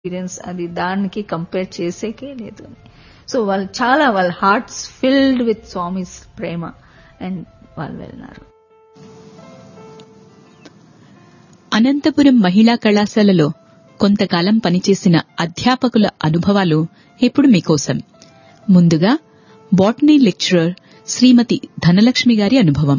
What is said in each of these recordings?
Experience అది దానికి compare చేసేకే లేదు. సో వాళ్ళ hearts filled with Swami's Prema and వాళ్ళు వెళ్ళినారు. అనంతపురం మహిళా కళాశాలలో కొంతకాలం పనిచేసిన అధ్యాపకుల అనుభవాలు ఇప్పుడు మీకోసం. ముందుగా బాటనీ లెక్చరర్ శ్రీమతి ధనలక్ష్మి గారి అనుభవం.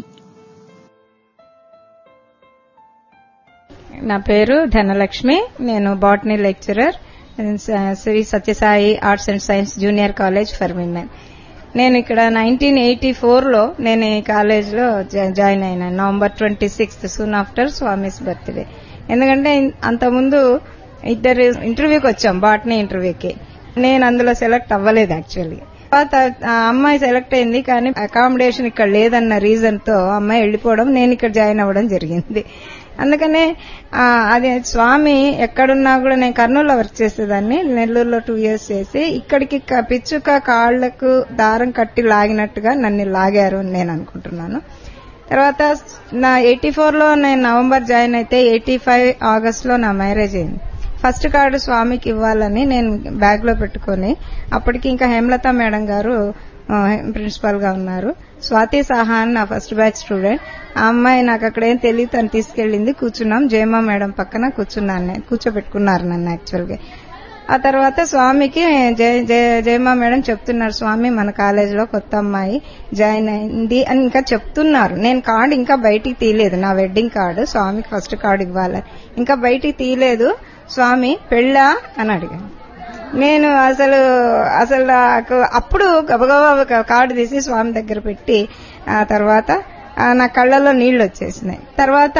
నా పేరు ధనలక్ష్మి. నేను botany lecturer Shri Sathya Sai arts and science junior college for women. నేను ఇక్కడ 1984లో నేను ఈ కాలేజ్లో జాయిన్ అయినాను. November 26th, soon after Swami's birthday. ఎందుకంటే అంతకుముందు ఇద్దరు ఇంటర్వ్యూకి వచ్చాం, బాటనీ ఇంటర్వ్యూకి. నేను అందులో సెలెక్ట్ అవ్వలేదు యాక్చువల్లీ. తర్వాత అమ్మాయి సెలెక్ట్ అయింది, కానీ అకామిడేషన్ ఇక్కడ లేదన్న రీజన్ తో అమ్మాయి వెళ్లిపోవడం, నేను ఇక్కడ జాయిన్ అవ్వడం జరిగింది. అందుకనే అది స్వామి ఎక్కడున్నా కూడా, నేను కర్నూలులో వర్క్ చేసేదాన్ని, నెల్లూరులో 2 years చేసి ఇక్కడికి పిచ్చుక కాళ్లకు దారం కట్టి లాగినట్టుగా నన్ను లాగారు అని నేను అనుకుంటున్నాను. తర్వాత నా 84లో నేను నవంబర్ జాయిన్ అయితే 85 ఆగస్టులో నా మ్యారేజ్ అయింది. ఫస్ట్ కార్డు స్వామికి ఇవ్వాలని నేను బ్యాగ్ లో పెట్టుకుని, అప్పటికి ఇంకా హేమలత మేడం గారు ప్రిన్సిపల్ గా ఉన్నారు. స్వాతి సాహా అని నా ఫస్ట్ బ్యాచ్ స్టూడెంట్. ఆ అమ్మాయి నాకు అక్కడ ఏం తెలియదు, తను తీసుకెళ్లింది. కూర్చున్నాం, జయమ్మ మేడం పక్కన కూర్చున్నాను, కూర్చోబెట్టుకున్నారు నన్ను యాక్చువల్గా. ఆ తర్వాత స్వామికి జయమ్మ మేడం చెప్తున్నారు, స్వామి మన కాలేజీలో కొత్త అమ్మాయి జాయిన్ అయింది అని ఇంకా చెప్తున్నారు. నేను కార్డు ఇంకా బయటికి తీయలేదు, నా వెడ్డింగ్ కార్డు, స్వామికి ఫస్ట్ కార్డు ఇవ్వాలని ఇంకా బయటికి తీయలేదు. స్వామి పెళ్ళా అని అడిగాను. నేను అసలు అప్పుడు గబగబా కార్డు తీసి స్వామి దగ్గర పెట్టి, ఆ తర్వాత నా కళ్లలో నీళ్లు వచ్చేసినాయి. తర్వాత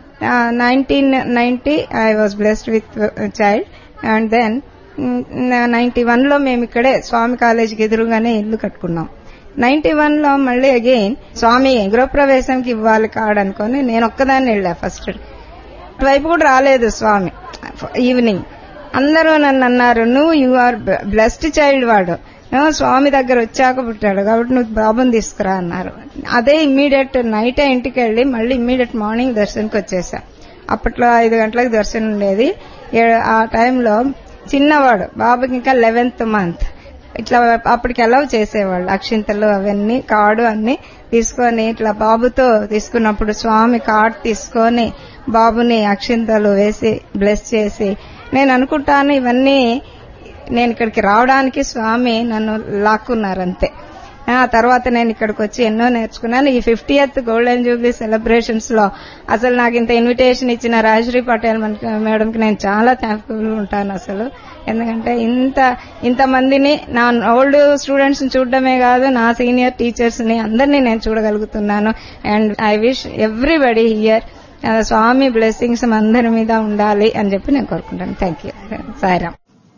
1990 I was blessed with child. And then 91లో మేము ఇక్కడే స్వామి కాలేజీకి ఎదురుగానే ఇల్లు కట్టుకున్నాం. 91లో మళ్ళీ అగైన్ స్వామి గృహప్రవేశంకి ఇవ్వాలి కార్డు అనుకుని నేను ఒక్కదాన్ని వెళ్ళా. ఫస్ట్ వైపు కూడా రాలేదు స్వామి. ఈవినింగ్ అందరూ నన్ను అన్నారు, నువ్వు యు ఆర్ బ్లెస్డ్ చైల్డ్, వాడు స్వామి దగ్గర వచ్చాక పుట్టాడు కాబట్టి నువ్వు బాబుని తీసుకురా అన్నారు. అదే ఇమ్మీడియట్ నైటే ఇంటికి వెళ్లి మళ్ళీ ఇమ్మీడియట్ మార్నింగ్ దర్శనంకి వచ్చేసా. అప్పట్లో 5 గంటలకు దర్శనం ఉండేది. ఆ టైంలో చిన్నవాడు, బాబుకి ఇంకా 11th month. ఇట్లా అప్పటికి అలౌ చేసేవాళ్ళు, అక్షింతలు అవన్నీ కార్డు అన్ని తీసుకొని ఇట్లా బాబుతో తీసుకున్నప్పుడు స్వామి కార్డు తీసుకొని బాబుని అక్షింతలు వేసి బ్లెస్ చేసి, నేను అనుకుంటాను ఇవన్నీ నేను ఇక్కడికి రావడానికి స్వామి నన్ను లాక్కున్నారంతే. ఆ తర్వాత నేను ఇక్కడికి వచ్చి ఎన్నో నేర్చుకున్నాను. ఈ 50th గోల్డెన్ జూబ్లీ సెలబ్రేషన్స్ లో అసలు నాకు ఇంత ఇన్విటేషన్ ఇచ్చిన రాజశ్రీ పటేల్ మేడంకి నేను చాలా థ్యాంక్ఫుల్ ఉంటాను అసలు. ఎందుకంటే ఇంతమందిని, నా ఓల్డ్ స్టూడెంట్స్ ని చూడడమే కాదు, నా సీనియర్ టీచర్స్ ని అందరినీ నేను చూడగలుగుతున్నాను. And I wish everybody here Swamy blessings అందరి మీద ఉండాలి అని చెప్పి నేను కోరుకుంటాను. Thank you. Sairam.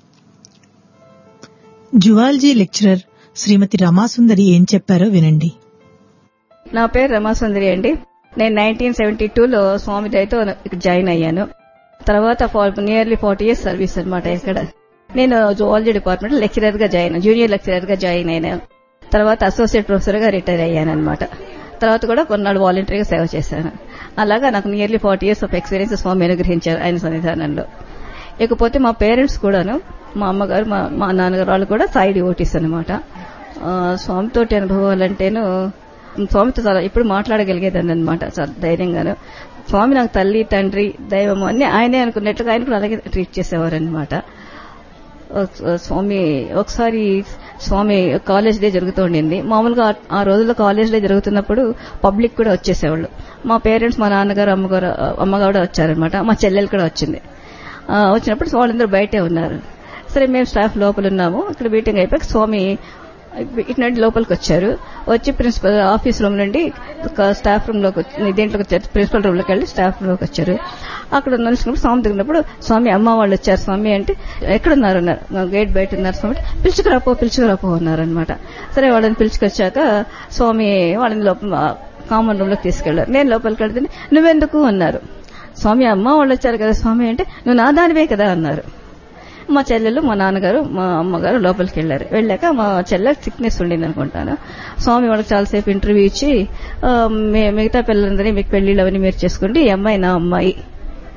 Zoology lecturer శ్రీమతి రమాసుందరి ఏం చెప్పారో వినండి. నా పేరు రమాసుందరి అండి. నేను 1972లో స్వామి దయతో జాయిన్ అయ్యాను. తర్వాత నియర్లీ 40 years సర్వీస్ అనమాట ఇక్కడ. నేను జువాలజీ డిపార్ట్మెంట్ లెక్చరర్ గా జూనియర్ లెక్చరర్ గా జాయిన్ అయినాను. తర్వాత అసోసియేట్ ప్రొఫెసర్ గా రిటైర్ అయ్యాను అనమాట. తర్వాత కూడా కొన్నాళ్ళు వాలంటరీగా సేవ చేశాను. అలాగా నాకు నియర్లీ 40 years ఆఫ్ ఎక్స్పీరియన్స్ స్వామి అనుగ్రహించారు ఆయన సన్నిధానంలో. ఇకపోతే మా పేరెంట్స్ కూడాను, మా అమ్మగారు మా నాన్నగారు వాళ్ళు కూడా సాయి డివోటీస్ అనమాట. స్వామితోటి అనుభవాలంటేను, స్వామితో చాలా ఇప్పుడు మాట్లాడగలిగేదాన్ని అనమాట చాలా ధైర్యంగాను. స్వామి నాకు తల్లి తండ్రి దైవము అన్ని ఆయనే అనుకున్నట్లుగా ఆయన కూడా అలాగే ట్రీట్ చేసేవారు అనమాట. ఒకసారి స్వామి కాలేజ్ డే జరుగుతూ ఉండింది. మామూలుగా ఆ రోజుల్లో కాలేజ్ డే జరుగుతున్నప్పుడు పబ్లిక్ కూడా వచ్చేసేవాళ్ళు. మా పేరెంట్స్, మా నాన్నగారు, అమ్మగారు కూడా వచ్చారనమాట. మా చెల్లెలు కూడా వచ్చింది. వచ్చినప్పుడు వాళ్ళందరూ బయటే ఉన్నారు. సరే మేము స్టాఫ్ లోపల ఉన్నాము. ఇక్కడ మీటింగ్ అయిపోయి స్వామి ఇటు నుండి లోపలికి వచ్చారు. వచ్చి ప్రిన్సిపల్ ఆఫీస్ రూమ్ నుండి స్టాఫ్ రూమ్ లోకి దీంట్లోకి వచ్చారు. ప్రిన్సిపల్ రూమ్ లోకి వెళ్ళి స్టాఫ్ రూమ్ లోకి వచ్చారు. అక్కడ నిలిచినప్పుడు స్వామి దిగినప్పుడు, స్వామి అమ్మ వాళ్ళు వచ్చారు స్వామి అంటే, ఎక్కడున్నారు అన్నారు. గేట్ బయట ఉన్నారు స్వామి. పిలుచుకురాపో అన్నారనమాట. సరే వాళ్ళని పిలుచుకొచ్చాక స్వామి వాళ్ళని కామన్ రూమ్ లోకి తీసుకెళ్లారు. నేను లోపలికి వెళ్తే నువ్వెందుకు అన్నారు. స్వామి అమ్మ వాళ్ళు వచ్చారు కదా స్వామి అంటే, నువ్వు నా దానివే కదా అన్నారు. మా చెల్లెలు, మా నాన్నగారు, మా అమ్మగారు లోపలికి వెళ్లారు. వెళ్ళాక మా చెల్లెలు సిక్నెస్ ఉండింది అనుకుంటాను. స్వామి వాళ్ళకి చాలాసేపు ఇంటర్వ్యూ ఇచ్చి, మిగతా పిల్లలందరినీ మీకు పెళ్లిళ్ళు అవన్నీ మీరు చేసుకోండి, ఈ అమ్మాయి నా అమ్మాయి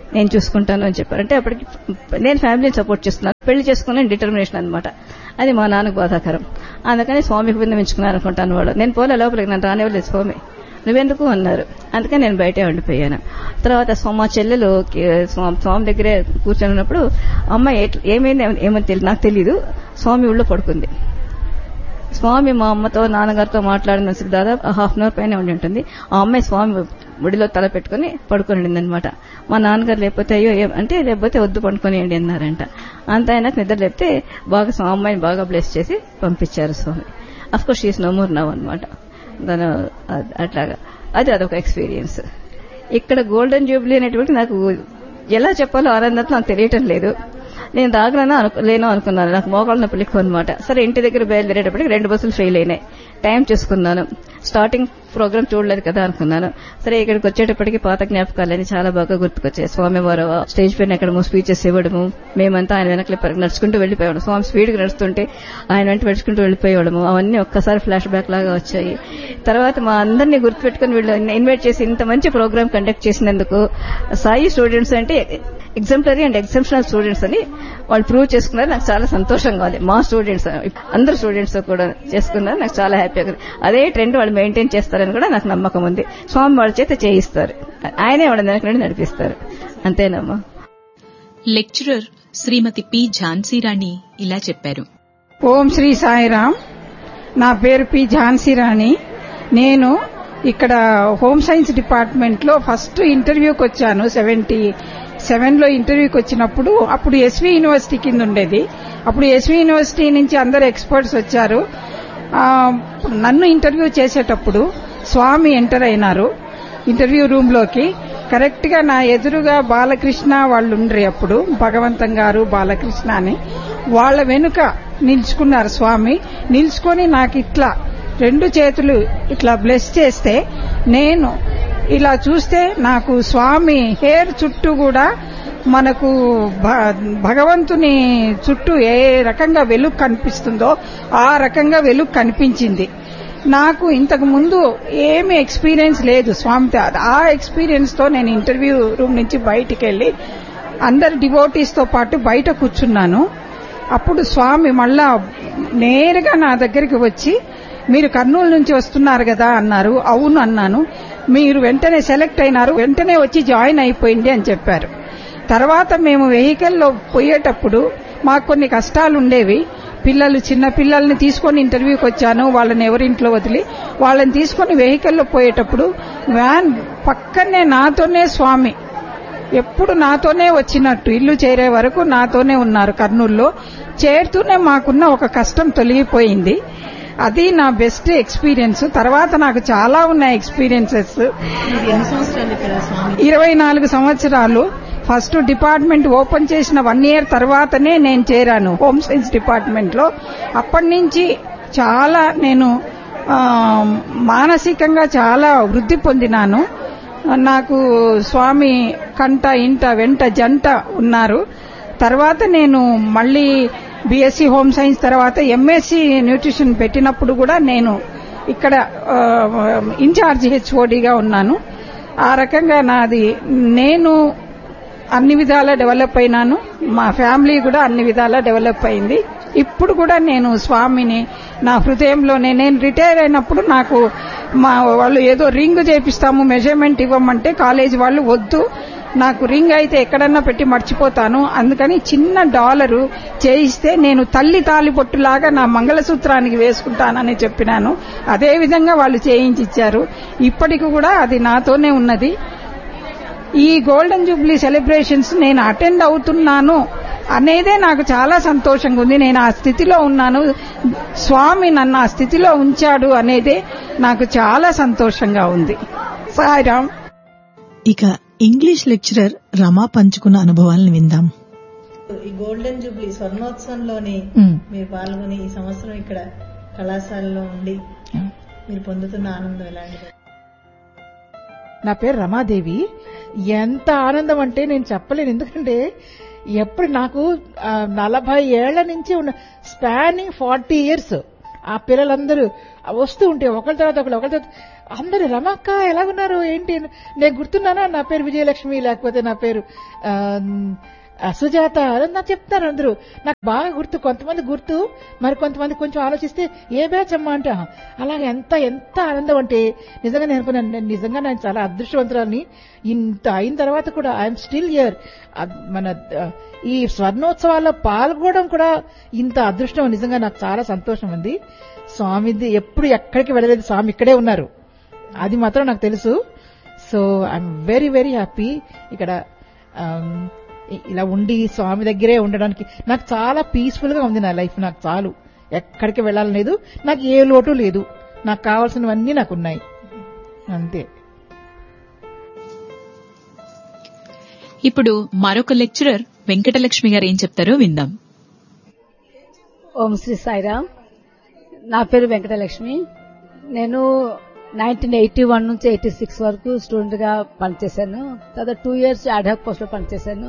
నేను చూసుకుంటాను అని చెప్పారు. అంటే అప్పటికి నేను ఫ్యామిలీని సపోర్ట్ చేస్తున్నాను, పెళ్లి చేసుకున్నాను డిటర్మినేషన్ అనమాట. అది మా నాన్నకు బాధాకరం. అందుకని స్వామికి విన్నవించుకున్నాను అనుకుంటాను. వాడు నేను పోలే లోపలికి, నన్ను రానివ్వలేదు స్వామి, నువ్వెందుకు అన్నారు. అందుకని నేను బయటే ఉండిపోయాను. తర్వాత మా చెల్లెలు స్వామి దగ్గరే కూర్చొని ఉన్నప్పుడు అమ్మాయి ఏమైంది ఏమని నాకు తెలీదు, స్వామి ఊళ్ళో పడుకుంది. స్వామి మా అమ్మతో నాన్నగారితో మాట్లాడిన దాదాపు హాఫ్ అన్ అవర్ పైన ఉండి ఉంటుంది. ఆ అమ్మాయి స్వామి ఒడిలో తల పెట్టుకుని పడుకొని ఉండిందనమాట. మా నాన్నగారు లేకపోతే అయ్యో అంటే లేకపోతే వద్దు పడుకోనియండి అన్నారంట. అంత అయినాక నిద్ర లేపితే బాగా అమ్మాయిని బాగా బ్లెస్ చేసి పంపించారు స్వామి. Of course she is no more now అనమాట. దాని అట్లాగా అదొక ఎక్స్పీరియన్స్. ఇక్కడ గోల్డెన్ జూబ్లీ అనేటువంటి నాకు ఎలా చెప్పాలో ఆనందంతో నాకు తెలియటం లేదు. నేను లేనో అనుకున్నాను, నాకు మోకాళ్ళ నొప్పులు ఎక్కువ అనమాట. సరే ఇంటి దగ్గర బయలుదేరేటప్పటికి 2 బస్సులు ఫెయిల్ అయినాయి. టైం చూసుకున్నాను, స్టార్టింగ్ ప్రోగ్రామ్ చూడలేదు కదా అనుకున్నాను. సరే ఇక్కడికి వచ్చేటప్పటికి పాత జ్ఞాపకాలని చాలా బాగా గుర్తుకొచ్చాయి. స్వామివారు స్టేజ్ పైన ఎక్కడమో స్పీచెస్ ఇవ్వడము, మేమంతా ఆయన వెనకలే నడుచుకుంటూ వెళ్లిపోయాడు. స్వామి స్పీడ్గా నడుస్తుంటే ఆయన వెంట నడుచుకుంటూ వెళ్లిపోయాడము. అవన్నీ ఒక్కసారి ఫ్లాష్ బ్యాక్ లాగా వచ్చాయి. తర్వాత మా అందరినీ గుర్తుపెట్టుకుని వీళ్ళు ఇన్వైట్ చేసి ఇంత మంచి ప్రోగ్రామ్ కండక్ట్ చేసినందుకు సాయి స్టూడెంట్స్ అంటే ఎగ్జాంపులరీ అండ్ ఎక్సెప్షనల్ స్టూడెంట్స్ అని వాళ్ళు ప్రూవ్ చేసుకున్నారు. నాకు చాలా సంతోషంగా ఉంది. మా స్టూడెంట్స్ అందరు స్టూడెంట్స్ కూడా చేసుకున్నారు. నాకు చాలా హ్యాపీగా ఉంది. అదే ట్రెండ్ వాళ్ళు మెయింటైన్ చేస్తారని కూడా నాకు నమ్మకం ఉంది. స్వామి వాళ్ళ చేత చేయిస్తారు, ఆయనే వాళ్ళ వెనక నుండి నడిపిస్తారు. అంతేనమ్మా. లెక్చరర్ శ్రీమతి పి ఝాన్సీరాణి ఇలా చెప్పారు. ఓం శ్రీ సాయిరామ్. నా పేరు పి ఝాన్సీరాణి. నేను ఇక్కడ హోమ్ సైన్స్ డిపార్ట్మెంట్ లో ఫస్ట్ ఇంటర్వ్యూకి వచ్చాను. 77లో ఇంటర్వ్యూకి వచ్చినప్పుడు అప్పుడు ఎస్వి యూనివర్సిటీ కింద ఉండేది. అప్పుడు ఎస్వి యూనివర్సిటీ నుంచి అందరు ఎక్స్పర్ట్స్ వచ్చారు. నన్ను ఇంటర్వ్యూ చేసేటప్పుడు స్వామి ఎంటర్ అయినారు ఇంటర్వ్యూ రూమ్ లోకి. కరెక్ట్ గా నా ఎదురుగా బాలకృష్ణ వాళ్ళు ఉండ్రి, అప్పుడు భగవంతం గారు బాలకృష్ణ అని. వాళ్ళ వెనుక నిల్చుకున్నారు స్వామి. నిల్చుకొని నాకు ఇట్లా 2 చేతులు ఇట్లా బ్లెస్ చేస్తే నేను ఇలా చూస్తే నాకు స్వామి హెయిర్ చుట్టూ కూడా మనకు భగవంతుని చుట్టూ ఏ రకంగా వెలుగు కనిపిస్తుందో ఆ రకంగా వెలుగు కనిపించింది. నాకు ఇంతకు ముందు ఏమీ ఎక్స్పీరియన్స్ లేదు స్వామితో. ఆ ఎక్స్పీరియన్స్ తో నేను ఇంటర్వ్యూ రూమ్ నుంచి బయటికి వెళ్లి అందరు డివోటీస్ తో పాటు బయట కూర్చున్నాను. అప్పుడు స్వామి మళ్ళా నేరుగా నా దగ్గరికి వచ్చి, మీరు కర్నూలు నుంచి వస్తున్నారు కదా అన్నారు. అవును అన్నాను. మీరు వెంటనే సెలెక్ట్ అయినారు, వెంటనే వచ్చి జాయిన్ అయిపోయింది అని చెప్పారు. తర్వాత మేము వెహికల్లో పోయేటప్పుడు మాకు కొన్ని కష్టాలు ఉండేవి. చిన్న పిల్లల్ని తీసుకొని ఇంటర్వ్యూకి వచ్చాను. వాళ్ళని ఎవరింట్లో వదిలి వాళ్ళని తీసుకొని వెహికల్లో పోయేటప్పుడు వ్యాన్ పక్కనే నాతోనే స్వామి ఎప్పుడు నాతోనే వచ్చినట్టు ఇల్లు చేరే వరకు నాతోనే ఉన్నారు. కర్నూలులో చేరుతూనే మాకున్న ఒక కష్టం తొలగిపోయింది. అది నా బెస్ట్ ఎక్స్పీరియన్స్. తర్వాత నాకు చాలా ఉన్నాయి ఎక్స్పీరియన్సెస్. 24 సంవత్సరాలు. ఫస్ట్ డిపార్ట్మెంట్ ఓపెన్ చేసిన 1 year తర్వాతనే నేను చేరాను హోమ్ సైన్స్ డిపార్ట్మెంట్ లో. అప్పటి నుంచి చాలా నేను మానసికంగా చాలా వృద్ధి పొందినాను. నాకు స్వామి కంట ఇంట వెంట జంట ఉన్నారు. తర్వాత నేను మళ్ళీ బీఎస్సీ హోమ్ సైన్స్ తర్వాత ఎంఎస్సీ న్యూట్రిషన్ పెట్టినప్పుడు కూడా నేను ఇక్కడ ఇన్ఛార్జ్ హెచ్ఓడిగా ఉన్నాను. ఆ రకంగా నేను అన్ని విధాలా డెవలప్ అయినాను. మా ఫ్యామిలీ కూడా అన్ని విధాలా డెవలప్ అయింది. ఇప్పుడు కూడా నేను స్వామిని నా హృదయంలోనే. నేను రిటైర్ అయినప్పుడు నాకు వాళ్ళు ఏదో రింగ్ చేపిస్తాము మెజర్మెంట్ ఇవ్వమంటే కాలేజీ వాళ్ళు వద్దు, నాకు రింగ్ అయితే ఎక్కడన్నా పెట్టి మర్చిపోతాను, అందుకని చిన్న $1 చేయిస్తే నేను తల్లి తాలిబొట్టులాగా నా మంగళసూత్రానికి వేసుకుంటానని చెప్పినాను. అదే విధంగా వాళ్ళు చేయించిచ్చారు. ఇప్పటికి కూడా అది నాతోనే ఉన్నది. ఈ గోల్డెన్ జూబ్లీ సెలబ్రేషన్స్ నేను అటెండ్ అవుతున్నాను అనేదే నాకు చాలా సంతోషంగా ఉంది. నేను ఆ స్థితిలో ఉన్నాను, స్వామి నన్ను ఆ స్థితిలో ఉంచాడు అనేదే నాకు చాలా సంతోషంగా ఉంది. సాయిరామ్. ఇక ఇంగ్లీష్ లెక్చరర్ రమా పంచుకున్న అనుభవాలను విందాం. ఈ గోల్డెన్ జూబ్లీ స్వర్ణోత్సవంలోని మీరు పాల్గొని ఈ సంవత్సరం ఇక్కడ కళాశాలలో ఉండి మీరు పొందుతున్న ఆనందం ఎలాంటిది? నా పేరు రమాదేవి. ఎంత ఆనందం అంటే నేను చెప్పలేను. ఎందుకంటే ఎప్పుడు నాకు 40 ఏళ్ల నుంచి ఉన్న స్పానింగ్ 40 years ఆ పిల్లలందరూ వస్తూ ఉంటే ఒకరి తర్వాత అందరూ రమక్క ఎలాగున్నారు ఏంటి, నేను గుర్తున్నానా, నా పేరు విజయలక్ష్మి, లేకపోతే నా పేరు సుజాత అని నాకు చెప్తారు అందరూ. నాకు బాగా గుర్తు, కొంతమంది గుర్తు, మరి కొంతమంది కొంచెం ఆలోచిస్తే ఏ బ్యాచ్ అమ్మా అంటే అలాగే ఎంత ఆనందం అంటే నిజంగా నేను అనుకున్నాను, నిజంగా నేను చాలా అదృష్టవంతురాలని. ఇంత అయిన తర్వాత కూడా ఐఎమ్ స్టిల్ హియర్. మన ఈ స్వర్ణోత్సవాల్లో పాల్గొనడం కూడా ఇంత అదృష్టం, నిజంగా నాకు చాలా సంతోషం ఉంది. స్వామిది ఎప్పుడు ఎక్కడికి వెళ్ళలేదు, స్వామి ఇక్కడే ఉన్నారు, అది మాత్రం నాకు తెలుసు. So I'm very very happy ఇక్కడ ఇలా ఉండి స్వామి దగ్గరే ఉండడానికి. నాకు చాలా పీస్ఫుల్ గా ఉంది నా లైఫ్, నాకు చాలు, ఎక్కడికి వెళ్ళాలని లేదు, నాకు ఏ లోటు లేదు, నాకు కావాల్సినవన్నీ నాకున్నాయి, అంతే. ఇప్పుడు మరొక లెక్చరర్ వెంకటలక్ష్మి గారు ఏం చెప్తారో విందాం. ఓం శ్రీ సాయిరామ్. నా పేరు వెంకటలక్ష్మి. నేను 1981 నుంచి 86 వరకు స్టూడెంట్ గా పనిచేశాను. తర్వాత 2 years అడ్హాక్ పోస్ట్ లో పనిచేశాను.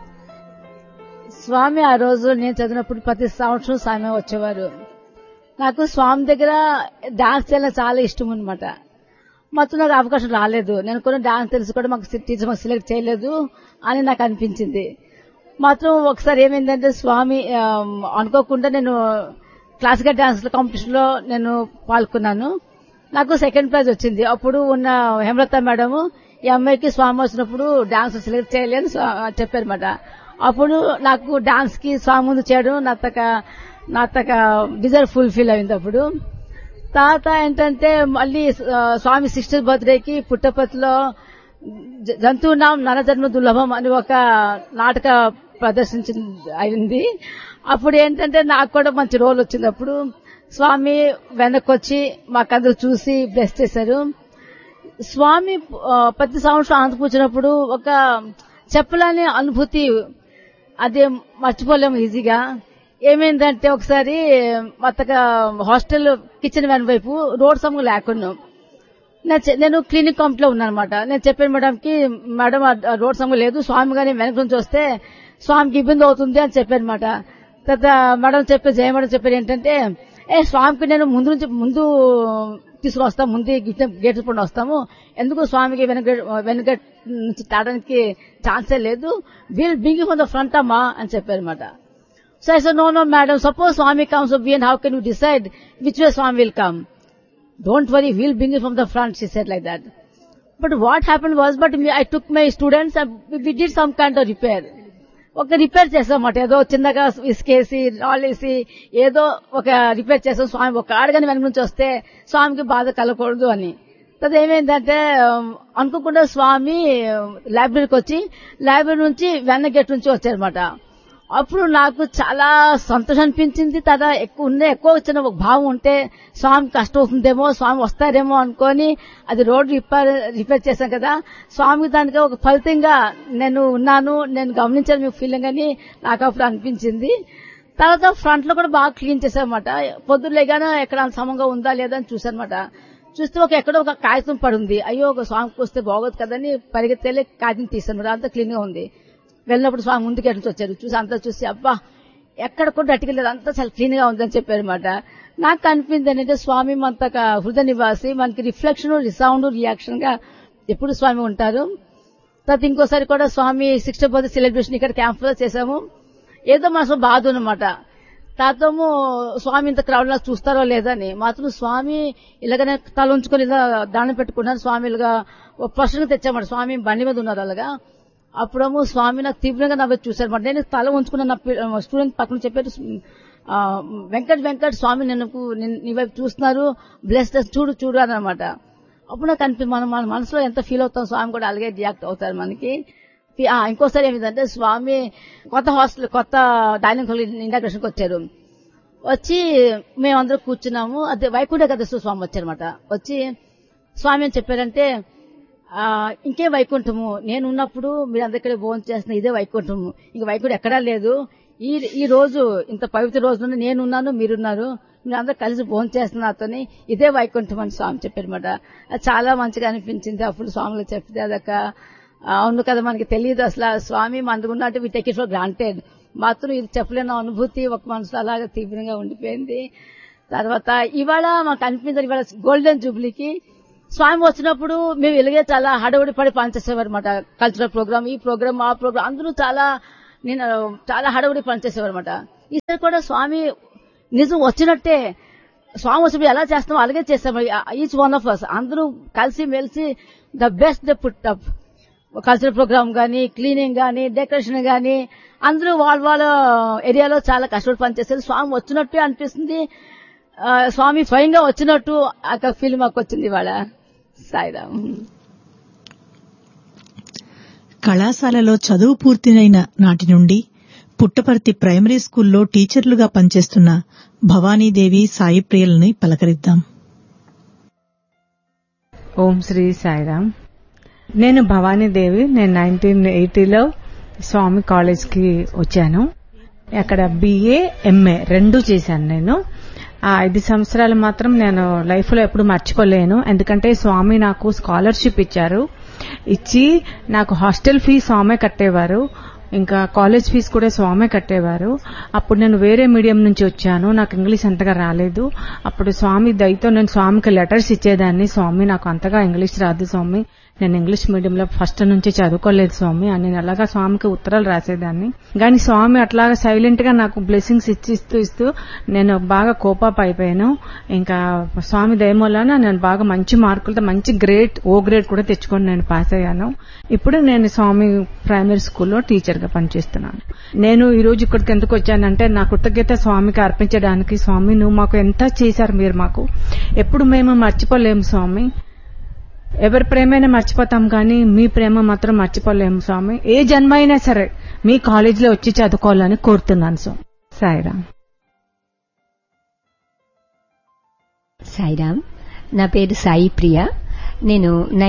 స్వామి ఆ రోజు నేను చదివినప్పుడు ప్రతి సంవత్సరం స్వామి వచ్చేవారు. నాకు స్వామి దగ్గర డాన్స్ చేయాలని చాలా ఇష్టం అనమాట. మొత్తం నాకు అవకాశం రాలేదు, నేను కొన్ని డాన్స్ తెలిసి కూడా మాకు టీచర్ మాకు సెలెక్ట్ చేయలేదు అని నాకు అనిపించింది. మాత్రం ఒకసారి ఏమైందంటే స్వామి అనుకోకుండా నేను క్లాసికల్ డాన్స్ కాంపిటీషన్ లో నేను పాల్గొన్నాను. నాకు సెకండ్ ప్రైజ్ వచ్చింది. అప్పుడు ఉన్న హేమలత మేడం ఈ అమ్మాయికి స్వామి వచ్చినప్పుడు డాన్స్ సెలెక్ట్ చేయాలి అని చెప్పారన్నమాట. అప్పుడు నాకు డాన్స్ కి స్వామి ముందు చేయడం నా డిజైర్ ఫుల్ఫిల్ అయింది. అప్పుడు తర్వాత ఏంటంటే మళ్ళీ స్వామి 60th బర్త్డేకి పుట్టపర్తిలో జంతువునాం నరజన్మ దుర్లభం అని ఒక నాటక ప్రదర్శించి అయింది. అప్పుడు ఏంటంటే నాకు కూడా మంచి రోల్ వచ్చింది. అప్పుడు స్వామి వెనక్కొచ్చి మాకందరూ చూసి బ్లెస్ చేశారు. స్వామి ప్రతి సంవత్సరం ఆంధ్రపూచినప్పుడు ఒక చెప్పలేని అనుభూతి, అదే మర్చిపోలేము ఈజీగా. ఏమైందంటే ఒకసారి మొత్తగా హాస్టల్ కిచెన్ వ్యాన్ వైపు రోడ్ సమ్ము లేకుండా నేను క్లినిక్ కాంప్లో ఉన్నానమాట. నేను చెప్పాను మేడంకి, మేడం రోడ్ సమ్ము లేదు, స్వామి గారి వెనక నుంచి వస్తే స్వామికి ఇబ్బంది అవుతుంది అని చెప్పారనమాట. తర్వాత మేడం జయ మేడం చెప్పారు ఏంటంటే, స్వామికి నేను ముందు తీసుకొస్తాం, ముందు గేట్ పండు వస్తాము, ఎందుకు స్వామికి వెనక నుంచి తాడడానికి ఛాన్సే లేదు, wheel Bing from the front అమ్మా అని చెప్పారనమాట. So I said, no madam, suppose Swamy comes and how can you decide which way Swami will come? Don't worry, we'll bring it from the front, she said like that. But what happened was, I took my students and we did some kind of repair. ఒక repair చేసామట, ఏదో చిన్నగా ఇసుకేసి రాళ్ళేసి ఏదో ఒక repair చేసాం. స్వామి ఒక ఆడగాని వెనక నుంచి వస్తే స్వామికి బాధ కలగకూడదు అని. అది ఏమైందంటే అనుకోకుండా స్వామి లైబ్రరీకి వచ్చి లైబ్రరీ నుంచి వెన్న గేట్ నుంచి వచ్చారనమాట. అప్పుడు నాకు చాలా సంతోషం అనిపించింది. తన ఎక్కువ వచ్చిన ఒక భావం ఉంటే స్వామి కష్టం అవుతుందేమో, స్వామి వస్తారేమో అనుకొని అది రోడ్ రిపేర్ చేశాం కదా, స్వామి దానికి ఒక ఫలితంగా నేను ఉన్నాను, నేను గమనించాను మీ ఫీలింగ్ అని నాకు అప్పుడు అనిపించింది. తర్వాత ఫ్రంట్ లో కూడా బాగా క్లీన్ చేశామన్నమాట. పొద్దులేగానే ఎక్కడ సమంగా ఉందా లేదా అని చూసానమాట. చూస్తే ఎక్కడో ఒక కాగితం పడుంది. అయ్యో, ఒక స్వామికి వస్తే బాగోదు కదని పరిగెత్తేలే కాగితం తీసాను. అంతా క్లీన్ గా ఉంది. వెళ్ళినప్పుడు స్వామి ముందుకు ఎట్లా వచ్చారు, చూసి అంతా చూసి అబ్బా ఎక్కడ కూడా అట్టుకెళ్ళలేదు, అంతా చాలా క్లీన్ గా ఉందని చెప్పారనమాట. నాకు అనిపించింది ఏంటంటే స్వామి మనకు హృదయ నివాసి, మనకి రిఫ్లెక్షన్, రిసౌండ్, రియాక్షన్ గా ఎప్పుడు స్వామి ఉంటారు. తర్వాత ఇంకోసారి కూడా స్వామి 60th బర్త్డే సెలబ్రేషన్ ఇక్కడ క్యాంప్ లో చేశాము. ఏదో మనసు బాధ ఉన్నమాట. తాతము స్వామి ఇంత క్రౌడ్ లా చూస్తారో లేదని, మాత్రం స్వామి ఇలాగనే తల ఉంచుకొని ఇలా దానం పెట్టుకున్నారు. స్వామి ఇలాగా ప్రశ్న తెచ్చామాట, స్వామి బండి మీద ఉన్నారు అలాగా. అప్పుడేమో స్వామి నాకు తీవ్రంగా నవ్వు చూశారన్నమాట. నేను తల ఉంచుకున్న నా స్టూడెంట్ పక్కన చెప్పారు, వెంకట్ స్వామి నీ వైపు చూస్తున్నారు, బ్లెస్ చూడు అన్నమాట. అప్పుడు నాకు మన మనసులో ఎంత ఫీల్ అవుతాం, స్వామి కూడా అలాగే రియాక్ట్ అవుతారు మనకి. ఇంకోసారి ఏమిటంటే స్వామి కొత్త డైనింగ్ హాల్ ఇండాగ్రేషన్కి వచ్చారు. వచ్చి మేమందరం కూర్చున్నాము. అదే వైకుంఠ ఏకాదశి స్వామి వచ్చారనమాట. వచ్చి స్వామి అని చెప్పారంటే, ఇంకే వైకుంఠము, నేను ఉన్నప్పుడు మీరు అందరికీ భోజనం చేస్తున్న ఇదే వైకుంఠము, ఇంక వైకుంఠం ఎక్కడా లేదు. ఈ రోజు ఇంత పవిత్ర రోజున నేనున్నాను, మీరున్నారు, మీరు అందరూ కలిసి భోజనం చేస్తున్న నాతోని ఇదే వైకుంఠం అని స్వామి చెప్పారనమాట. అది చాలా మంచిగా అనిపించింది. అప్పుడు స్వామిలో చెప్తే అదొక అవును కదా, మనకి తెలియదు అసలు స్వామి మనకు ఉన్నట్టు we take it for granted. మాత్రం ఇది చెప్పలేని అనుభూతి ఒక మనసులో అలాగే తీవ్రంగా ఉండిపోయింది. తర్వాత ఇవాళ మాకు అనిపించారు, ఇవాళ గోల్డెన్ జూబ్లీకి స్వామి వచ్చినప్పుడు మేము ఇలాగే చాలా హడవుడి పడి పనిచేసేవారు అనమాట. కల్చరల్ ప్రోగ్రామ్, ఈ ప్రోగ్రామ్, ఆ ప్రోగ్రామ్ అందరూ చాలా హడవుడి పనిచేసేవారు అనమాట. ఈసారి కూడా స్వామి నిజం వచ్చినట్టే, స్వామి వచ్చినప్పుడు ఎలా చేస్తామో అలాగే చేస్తాము. ఈచ్ వన్ ఆఫ్ అస్ అందరూ కలిసి మెలిసి the best the put up. Cultural programme గానీ, క్లీనింగ్ గానీ, డెకరేషన్ గానీ అందరూ వాళ్ళ ఏరియాలో చాలా కష్టపడి పనిచేస్తారు. స్వామి వచ్చినట్టే అనిపిస్తుంది, స్వామి స్వయంగా వచ్చినట్టు ఆ ఫీల్ మాకు వచ్చింది ఇవాళ. సాయిరామ్. కళాశాలలో చదువు పూర్తయిన నాటి నుండి పుట్టపర్తి ప్రైమరీ స్కూల్లో టీచర్లుగా పనిచేస్తున్న భవానీదేవి, సాయి ప్రియలని పలకరిద్దాం. ఓం శ్రీ సాయిరామ్. నేను భవానీదేవి. నేను 1980లో స్వామి కాలేజ్కి వచ్చాను. అక్కడ BA, MA 2 చేశాను. నేను ఆ 5 సంవత్సరాలు మాత్రం నేను లైఫ్ లో ఎప్పుడు మర్చిపోలేను. ఎందుకంటే స్వామి నాకు స్కాలర్షిప్ ఇచ్చి నాకు హాస్టల్ ఫీజు స్వామే కట్టేవారు, ఇంకా కాలేజ్ ఫీజు కూడా స్వామే కట్టేవారు. అప్పుడు నేను వేరే మీడియం నుంచి వచ్చాను, నాకు ఇంగ్లీష్ అంతగా రాలేదు. అప్పుడు స్వామి దయతో నేను స్వామికి లెటర్స్ ఇచ్చేదాన్ని, స్వామి నాకు అంతగా ఇంగ్లీష్ రాదు స్వామి, నేను ఇంగ్లీష్ మీడియంలో ఫస్ట్ నుంచి చదువుకోలేదు స్వామి అని నేను అలాగా స్వామికి ఉత్తరాలు రాసేదాన్ని. కానీ స్వామి అట్లాగా సైలెంట్ గా నాకు బ్లెస్సింగ్స్ ఇస్తూ నేను బాగా కోపాప్ అయిపోయాను. ఇంకా స్వామి దయమూలన నేను బాగా మంచి మార్కులతో మంచి ఓ గ్రేడ్ కూడా తెచ్చుకొని నేను పాస్ అయ్యాను. ఇప్పుడు నేను స్వామి ప్రైమరీ స్కూల్లో టీచర్ గా పనిచేస్తున్నాను. నేను ఈ రోజు ఇక్కడికి ఎందుకు వచ్చానంటే నా కృతజ్ఞత స్వామికి అర్పించడానికి. స్వామి నువ్వు మాకు ఎంత చేశారు, మీరు మాకు ఎప్పుడు మేము మర్చిపోలేము స్వామి. ఎవరి ప్రేమైనా మర్చిపోతాం కానీ మీ ప్రేమ మాత్రం మర్చిపోలేము స్వామి. ఏ జన్మ అయినా సరే మీ కాలేజీలో వచ్చి చదువుకోవాలని కోరుతున్నాను స్వామి. సాయిరామ్. సాయిరామ్. నా పేరు సాయి ప్రియ. నేను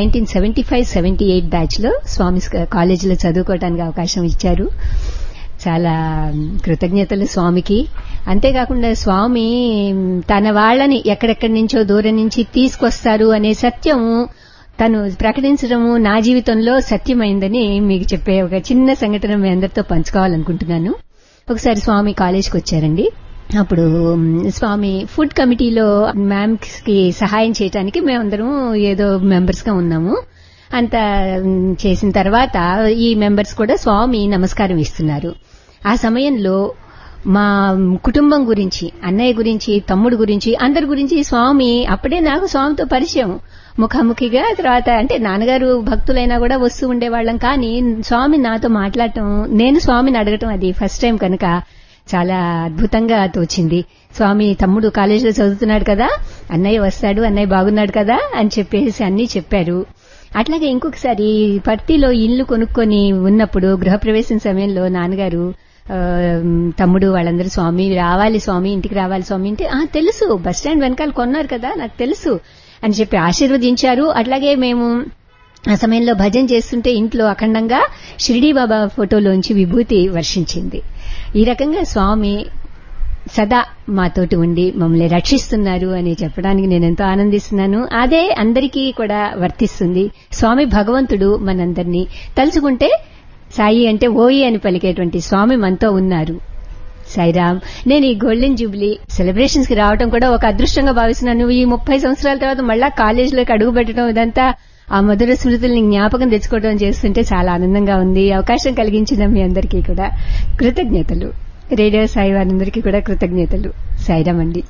1975-78 బ్యాచ్ లో స్వామి కాలేజీలో చదువుకోవడానికి అవకాశం ఇచ్చారు. చాలా కృతజ్ఞతలు స్వామికి. అంతేకాకుండా స్వామి తన వాళ్ళని ఎక్కడెక్కడి నుంచో దూరం నుంచి తీసుకొస్తారు అనే సత్యం తను ప్రకటించడము నా జీవితంలో సత్యమైందని మీకు చెప్పే ఒక చిన్న సంఘటన మీ అందరితో పంచుకోవాలనుకుంటున్నాను. ఒకసారి స్వామి కాలేజ్కి వచ్చారండి. అప్పుడు స్వామి ఫుడ్ కమిటీలో మ్యామ్స్ కి సహాయం చేయడానికి మేమందరం ఏదో మెంబర్స్ గా ఉన్నాము. అంత చేసిన తర్వాత ఈ మెంబర్స్ కూడా స్వామి నమస్కారం ఇస్తున్నారు. ఆ సమయంలో మా కుటుంబం గురించి, అన్నయ్య గురించి, తమ్ముడు గురించి, అందరి గురించి స్వామి అప్పుడే నాకు స్వామితో పరిచయం ముఖాముఖిగా. తర్వాత అంటే నాన్నగారు భక్తులైనా కూడా వస్తూ ఉండేవాళ్ళం, కానీ స్వామి నాతో మాట్లాడటం, నేను స్వామిని అడగటం అది ఫస్ట్ టైం కనుక చాలా అద్భుతంగా తోచింది. స్వామి తమ్ముడు కాలేజీలో చదువుతున్నాడు కదా, అన్నయ్య వస్తాడు, అన్నయ్య బాగున్నాడు కదా అని చెప్పేసి అన్నీ చెప్పారు. అట్లాగే ఇంకొకసారి పర్తిలో ఇల్లు కొనుక్కొని ఉన్నప్పుడు గృహప్రవేశం సమయంలో నాన్నగారు తమ్ముడు వాళ్ళందరూ స్వామి రావాలి స్వామి, ఇంటికి రావాలి స్వామి అంటే తెలుసు, బస్ స్టాండ్ వెనకాల కొన్నారు కదా నాకు తెలుసు అని చెప్పి ఆశీర్వదించారు. అట్లాగే మేము ఆ సమయంలో భజన చేస్తుంటే ఇంట్లో అఖండంగా షిరిడీ బాబా ఫోటోలోంచి విభూతి వర్షించింది. ఈ రకంగా స్వామి సదా మాతోటి ఉండి మమ్మల్ని రక్షిస్తున్నారు అని చెప్పడానికి నేను ఎంతో ఆనందిస్తున్నాను. అదే అందరికీ కూడా వర్తిస్తుంది. స్వామి భగవంతుడు మనందరినీ తలుచుకుంటే సాయి అంటే ఓయి అని పలికేటువంటి స్వామి మనతో ఉన్నారు. సాయిరామ్. నేను ఈ గోల్డెన్ జూబ్లీ సెలబ్రేషన్స్ కి రావడం కూడా ఒక అదృష్టంగా భావిస్తున్నాను. ఈ 30 సంవత్సరాల తర్వాత మళ్ళా కాలేజీలోకి అడుగు పెట్టడం, ఇదంతా ఆ మధుర స్మృతుల్ని జ్ఞాపకం తెచ్చుకోవడం చేస్తుంటే చాలా ఆనందంగా ఉంది. అవకాశం కలిగించిన మీ అందరికీ కూడా కృతజ్ఞతలు. రేడియో సాయి వారందరికీ కూడా కృతజ్ఞతలు. సాయిరామ్ అండి.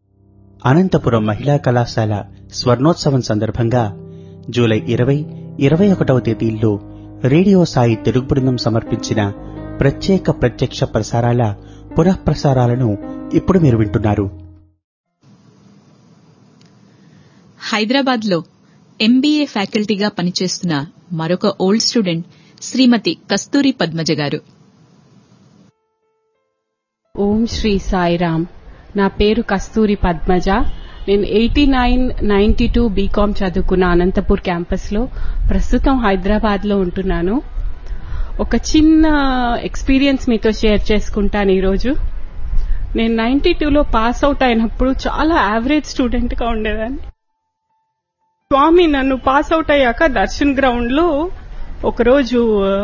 అనంతపురం మహిళా కళాశాల స్వర్ణోత్సవం సందర్భంగా జూలై 20, 21వ తేదీల్లో రేడియో సాయి తెలుగు బృందం సమర్పించిన ప్రత్యేక ప్రత్యక్ష ప్రసారాల పునఃప్రసారాలను ఇప్పుడు మీరు వింటున్నారు. హైదరాబాద్ లో MBA ఫ్యాకల్టీగా పనిచేస్తున్న మరొక ఓల్డ్ స్టూడెంట్ శ్రీమతి కస్తూరి పద్మజ గారు. ఓం శ్రీ సాయిరామ్. నా పేరు కస్తూరి పద్మజ. నేను 89-92 బీకామ్ చదువుకున్న అనంతపూర్ క్యాంపస్ లో ప్రస్తుతం హైదరాబాద్ లో ఉంటున్నాను. ఒక చిన్న ఎక్స్పీరియన్స్ మీతో షేర్ చేసుకుంటాను ఈరోజు. నేను 92లో పాస్ అవుట్ అయినప్పుడు చాలా యావరేజ్ స్టూడెంట్ గా ఉండేదాన్ని. స్వామి నన్ను పాస్ అవుట్ అయ్యాక దర్శన్ గ్రౌండ్ లో ఒకరోజు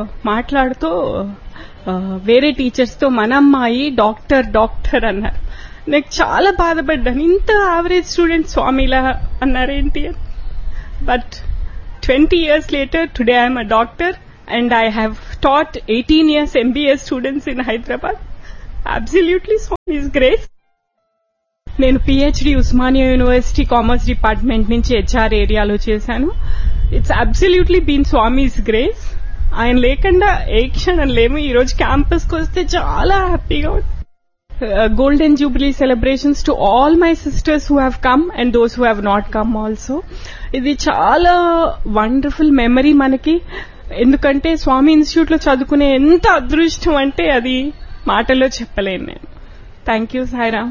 మాట్లాడుతూ వేరే టీచర్స్ తో మన అమ్మాయి డాక్టర్ అన్నారు. నాకు చాలా బాధపడ్డాను, ఇంత average student స్వామిలా అన్నారేంటి. But 20 years later, today I am a doctor and I have taught 18 years MBA students in Hyderabad. Absolutely Swami's grace. నేను PhD Osmania university commerce department నుంచి HR ఏరియాలో చేశాను. It's absolutely been Swami's grace. ఆయన లేకుండా ఏ క్షణం లేము. ఈరోజు క్యాంపస్కి వస్తే చాలా హ్యాపీగా ఉంది. Golden Jubilee celebrations to all my sisters who have come and those who have not come also. ఇది చాలా వండర్ఫుల్ మెమరీ మనకి. ఎందుకంటే స్వామి ఇన్స్టిట్యూట్ లో చదువుకునే ఎంత అదృష్టం అంటే అది మాటల్లో చెప్పలేను నేను. Thank you Sairam.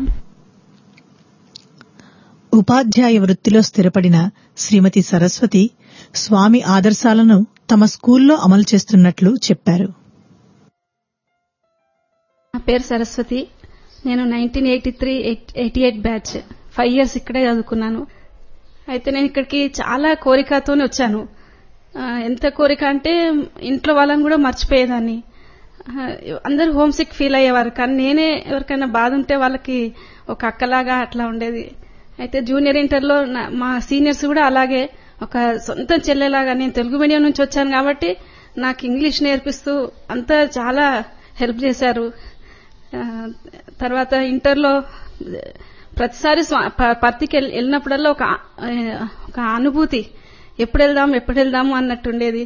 ఉపాధ్యాయ వృత్తిలో స్థిరపడిన శ్రీమతి సరస్వతి స్వామి ఆదర్శాలను తమ స్కూల్లో అమలు చేస్తున్నట్లు చెప్పారు. నా పేరు సరస్వతి. నేను 1983-88 బ్యాచ్ 5 years ఇక్కడే చదువుకున్నాను. అయితే నేను ఇక్కడికి చాలా కోరికతోనే వచ్చాను. ఎంత కోరిక అంటే ఇంట్లో వాళ్ళని కూడా మర్చిపోయేదాన్ని. అందరూ హోమ్ సిక్ ఫీల్ అయ్యేవారు, కానీ నేనే ఎవరికైనా బాధ ఉంటే వాళ్ళకి ఒక అక్కలాగా అట్లా ఉండేది. అయితే జూనియర్ ఇంటర్లో మా సీనియర్స్ కూడా అలాగే ఒక సొంత చెల్లెలాగా. నేను తెలుగు మీడియం నుంచి వచ్చాను కాబట్టి నాకు ఇంగ్లీష్ నేర్పిస్తూ అంతా చాలా హెల్ప్ చేశారు. తర్వాత ఇంటర్లో ప్రతిసారి పర్తికి వెళ్ళినప్పుడల్లా ఒక అనుభూతి, ఎప్పుడు వెళ్దాము అన్నట్టుండేది.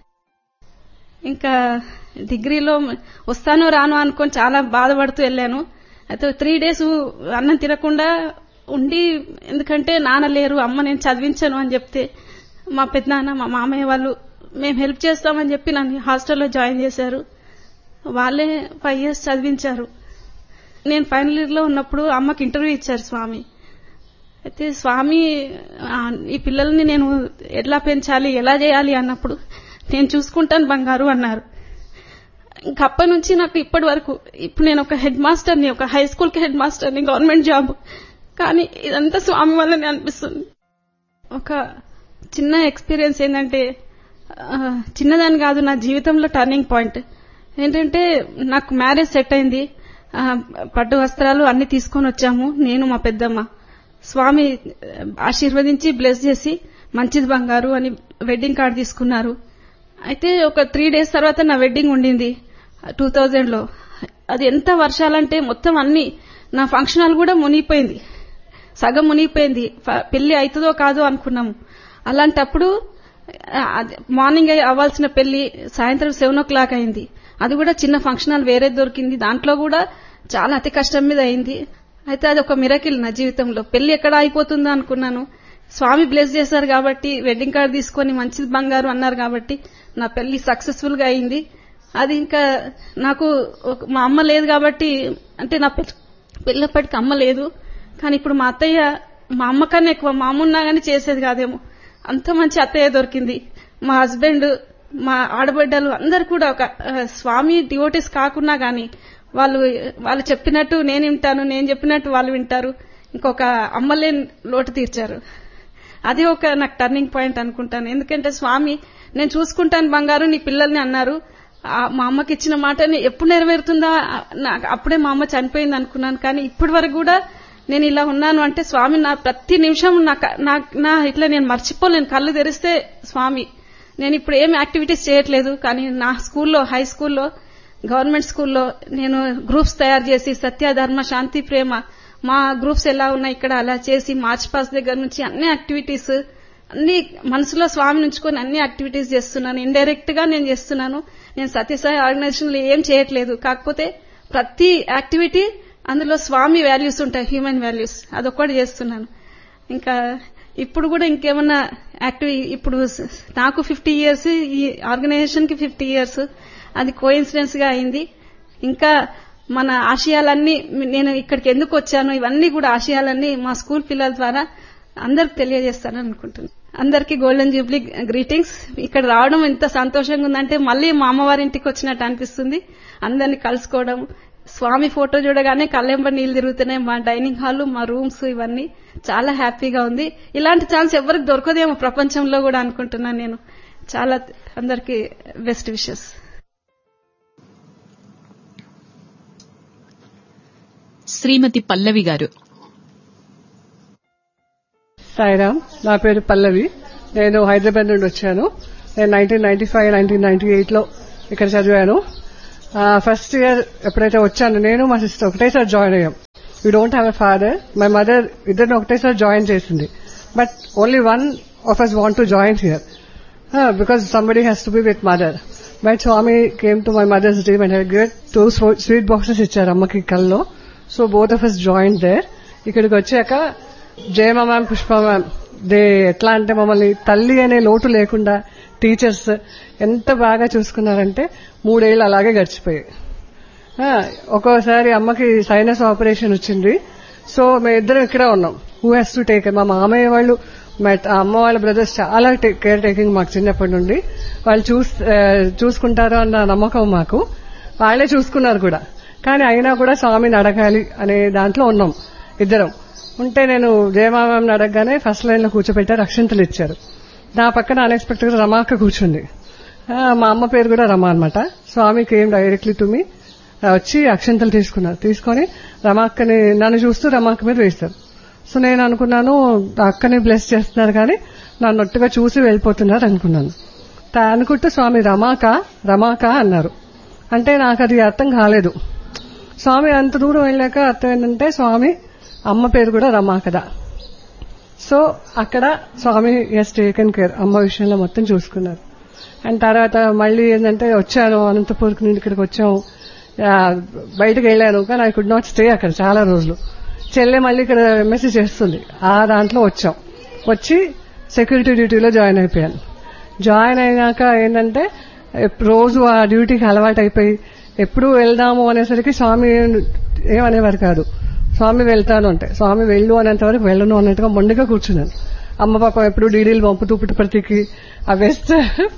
ఇంకా డిగ్రీలో వస్తానో రానో అనుకొని చాలా బాధపడుతూ వెళ్ళాను. అయితే 3 days అన్నం తినకుండా ఉండి, ఎందుకంటే నాన్న లేరు, అమ్మ నేను చదివించను అని చెప్తే మా పెద్దనాన్న మా మామయ్య వాళ్ళు మేము హెల్ప్ చేస్తామని చెప్పి నన్ను హాస్టల్లో జాయిన్ చేశారు. వాళ్ళే 5 years చదివించారు. నేను ఫైనల్ ఇయర్ లో ఉన్నప్పుడు అమ్మకి ఇంటర్వ్యూ ఇచ్చారు స్వామి. అయితే స్వామి ఈ పిల్లల్ని నేను ఎట్లా పెంచాలి, ఎలా చేయాలి అన్నప్పుడు నేను చూసుకుంటాను బంగారు అన్నారు. ఇంకప్పటి నుంచి నాకు ఇప్పటి వరకు, ఇప్పుడు నేను ఒక హెడ్ మాస్టర్ని, ఒక హై స్కూల్కి హెడ్ మాస్టర్ని, గవర్నమెంట్ జాబ్. కానీ ఇదంతా స్వామి వల్లనే అనిపిస్తుంది. ఒక చిన్న ఎక్స్పీరియన్స్ ఏంటంటే, చిన్నదాని కాదు, నా జీవితంలో టర్నింగ్ పాయింట్ ఏంటంటే, నాకు మ్యారేజ్ సెట్ అయింది. పట్టు వస్త్రాలు అన్ని తీసుకొని వచ్చాము, నేను మా పెద్దమ్మ. స్వామి ఆశీర్వదించి బ్లెస్ చేసి మంచిది బంగారు అని వెడ్డింగ్ కార్డు తీసుకున్నారు. అయితే ఒక 3 days తర్వాత నా వెడ్డింగ్ ఉండింది 2000లో. అది ఎంత వర్షాలంటే మొత్తం అన్ని నా ఫంక్షన్ హాల్ కూడా మునిగిపోయింది, సగం మునిగిపోయింది. పెళ్లి అవుతుందో కాదో అనుకున్నాము. అలాంటప్పుడు మార్నింగ్ అవ్వాల్సిన పెళ్లి సాయంత్రం 7 o'clock అయింది. అది కూడా చిన్న ఫంక్షన్ హాల్ వేరే దొరికింది, దాంట్లో కూడా చాలా అతి కష్టం మీద అయింది. అయితే అది ఒక మిరకిల్ నా జీవితంలో. పెళ్లి ఎక్కడ అయిపోతుందో అనుకున్నాను. స్వామి బ్లెస్ చేశారు కాబట్టి, వెడ్డింగ్ కార్డు తీసుకొని మంచిది బంగారు అన్నారు కాబట్టి నా పెళ్లి సక్సెస్ఫుల్ గా అయింది. అది ఇంకా నాకు మా అమ్మ లేదు కాబట్టి, అంటే నా పెళ్ళప్పటికి అమ్మ లేదు, కానీ ఇప్పుడు మా అత్తయ్య మా అమ్మ కన్నా ఎక్కువ, మా అమ్మ ఉన్నా కానీ చేసేది కాదేమో, అంత మంచి అత్తయ్య దొరికింది. మా హస్బెండ్, మా ఆడబిడ్డలు అందరు కూడా ఒక స్వామి డివోటీస్ కాకున్నా గాని వాళ్ళు చెప్పినట్టు నేను వింటాను, నేను చెప్పినట్టు వాళ్ళు వింటారు. ఇంకొక అమ్మలేని లోటు తీర్చారు. అది ఒక నాకు టర్నింగ్ పాయింట్ అనుకుంటాను. ఎందుకంటే స్వామి నేను చూసుకుంటాను బంగారు నీ పిల్లల్ని అన్నారు. మా అమ్మకి ఇచ్చిన మాటని ఎప్పుడు నెరవేరుతుందా, అప్పుడే మా అమ్మ చనిపోయింది అనుకున్నాను. కానీ ఇప్పటి వరకు కూడా నేను ఇలా ఉన్నాను అంటే స్వామి నా ప్రతి నిమిషం నా ఇట్లా నేను మర్చిపోలేను. కళ్ళు తెరిస్తే స్వామి. నేను ఇప్పుడు ఏం యాక్టివిటీస్ చేయట్లేదు, కానీ నా స్కూల్లో, హై స్కూల్లో, గవర్నమెంట్ స్కూల్లో నేను గ్రూప్స్ తయారు చేసి సత్య, ధర్మ, శాంతి, ప్రేమ మా గ్రూప్స్ ఎలా ఉన్నాయి ఇక్కడ అలా చేసి మార్చ్ పాస్ దగ్గర నుంచి అన్ని యాక్టివిటీస్ అన్ని మనసులో స్వామి నుంచుకొని అన్ని యాక్టివిటీస్ చేస్తున్నాను. ఇండైరెక్ట్ గా నేను చేస్తున్నాను. నేను సత్యసాయి ఆర్గనైజేషన్ లో ఏం చేయట్లేదు, కాకపోతే ప్రతి యాక్టివిటీ అందులో స్వామి వాల్యూస్ ఉంటాయి, హ్యూమన్ వాల్యూస్, అదొక్కటి చేస్తున్నాను. ఇంకా ఇప్పుడు కూడా ఇంకేమన్నా ఇప్పుడు నాకు 50 years, ఈ ఆర్గనైజేషన్ కి 50 years, అది కోఇన్సిడెన్స్ గా అయింది. ఇంకా మన ఆశయాలన్నీ, నేను ఇక్కడికి ఎందుకు వచ్చాను, ఇవన్నీ కూడా ఆశయాలన్నీ మా స్కూల్ పిల్లల ద్వారా అందరికి తెలియజేస్తానని అనుకుంటున్నాను. అందరికీ గోల్డెన్ జూబ్లీ గ్రీటింగ్స్. ఇక్కడ రావడం ఎంత సంతోషంగా ఉందంటే మళ్ళీ మా అమ్మవారింటికి వచ్చినట్టు అనిపిస్తుంది. అందరినీ కలుసుకోవడం, స్వామి ఫోటో చూడగానే కళ్ళెంబడి నీళ్లు తిరుగుతున్నాయి. మా డైనింగ్ హాల్, మా రూమ్స్, ఇవన్నీ చాలా హ్యాపీగా ఉంది. ఇలాంటి ఛాన్స్ ఎవరికి దొరకదేమో ప్రపంచంలో కూడా అనుకుంటున్నాను నేను. చాలా అందరికీ బెస్ట్ విషెస్. శ్రీమతి పల్లవి గారు. సాయిరామ్, నా పేరు పల్లవి. నేను హైదరాబాద్ నుండి వచ్చాను. నేను 1995, 1998లో ఇక్కడ చదివాను. ఫస్ట్ ఇయర్ ఎప్పుడైతే వచ్చాను, నేను మా సిస్టర్ ఒకటేసారి జాయిన్ అయ్యాం. We don't have a father. My mother ఇద్దరిని ఒకటేసారి జాయిన్ చేసింది. But only one of us want to join here because somebody has to be with mother. But Swami came to my mother's dream and had get 2 sweet boxes ఇచ్చారు అమ్మకి కల్లో. So both of us joined there. ఇక్కడికి వచ్చాక జయమ ma'am, Pushpa ma'am, they ఎట్లా అంటే మమ్మల్ని తల్లి అనే లోటు లేకుండా టీచర్స్ ఎంత బాగా చూసుకున్నారంటే 3 ఏళ్ళు అలాగే గడిచిపోయాయి. ఒక్కోసారి అమ్మకి సైనస్ ఆపరేషన్ వచ్చింది. సో మేమిద్దరం ఇక్కడే ఉన్నాం. Who has to take? మా మామయ్య వాళ్ళు, అమ్మ వాళ్ళ బ్రదర్స్ చాలా కేర్ టేకింగ్ మాకు చిన్నప్పటి నుండి. వాళ్ళు చూసుకుంటారు అన్న నమ్మకం మాకు. వాళ్లే చూసుకున్నారు కూడా. కానీ అయినా కూడా స్వామిని అడగాలి అనే దాంట్లో ఉన్నాం ఇద్దరం. ఉంటే నేను జయమామని అడగగానే ఫస్ట్ లైన్ లో కూర్చోబెట్టారు, అక్షింతలు ఇచ్చారు. నా పక్కన అన్ఎక్స్పెక్టెడ్ గా రమాక్క కూర్చుంది. మా అమ్మ పేరు కూడా రమా అనమాట. స్వామి కేమ్ డైరెక్ట్లీ టు మీ, వచ్చి అక్షింతలు తీసుకున్నారు. తీసుకొని రమాక్కని నన్ను చూస్తూ రమాక్క మీద వేస్తారు. సో నేను అనుకున్నాను అక్కని బ్లెస్ చేస్తున్నారు కానీ నన్ను ఒట్టుగా చూసి వెళ్ళిపోతున్నారు అనుకున్నాను. అనుకుంటూ స్వామి రమాక అన్నారు. అంటే నాకు అది అర్థం కాలేదు. స్వామి అంత దూరం వెళ్ళాక అర్థం ఏంటంటే స్వామి అమ్మ పేరు కూడా రమా కదా. సో అక్కడ స్వామి హస్ టేకెన్ కేర్, అమ్మ విషయంలో మొత్తం చూసుకున్నారు. అండ్ తర్వాత మళ్ళీ ఏంటంటే వచ్చాను అనంతపూర్కి నుండి ఇక్కడికి వచ్చాము. బయటకు వెళ్ళాను కానీ ఐ కుడ్ నాట్ స్టే అక్కడ చాలా రోజులు. చెల్లె మళ్ళీ ఇక్కడ ఎంఎస్సీ చేస్తుంది, ఆ దాంట్లో వచ్చాం. వచ్చి సెక్యూరిటీ డ్యూటీలో జాయిన్ అయిపోయాను. జాయిన్ అయినాక ఏంటంటే రోజు ఆ డ్యూటీకి అలవాటు అయిపోయి ఎప్పుడు వెళ్దాము అనేసరికి స్వామి ఏమనేవారు కాదు. స్వామి వెళ్తాను అంటే స్వామి వెళ్ళు అనేంత వరకు వెళ్ళను అన్నట్టుగా మొండిగా కూర్చున్నాను. అమ్మ పాప ఎప్పుడు డీడీలు పంపుతూ పుట్టుపర్తికి ఆ వెస్ట్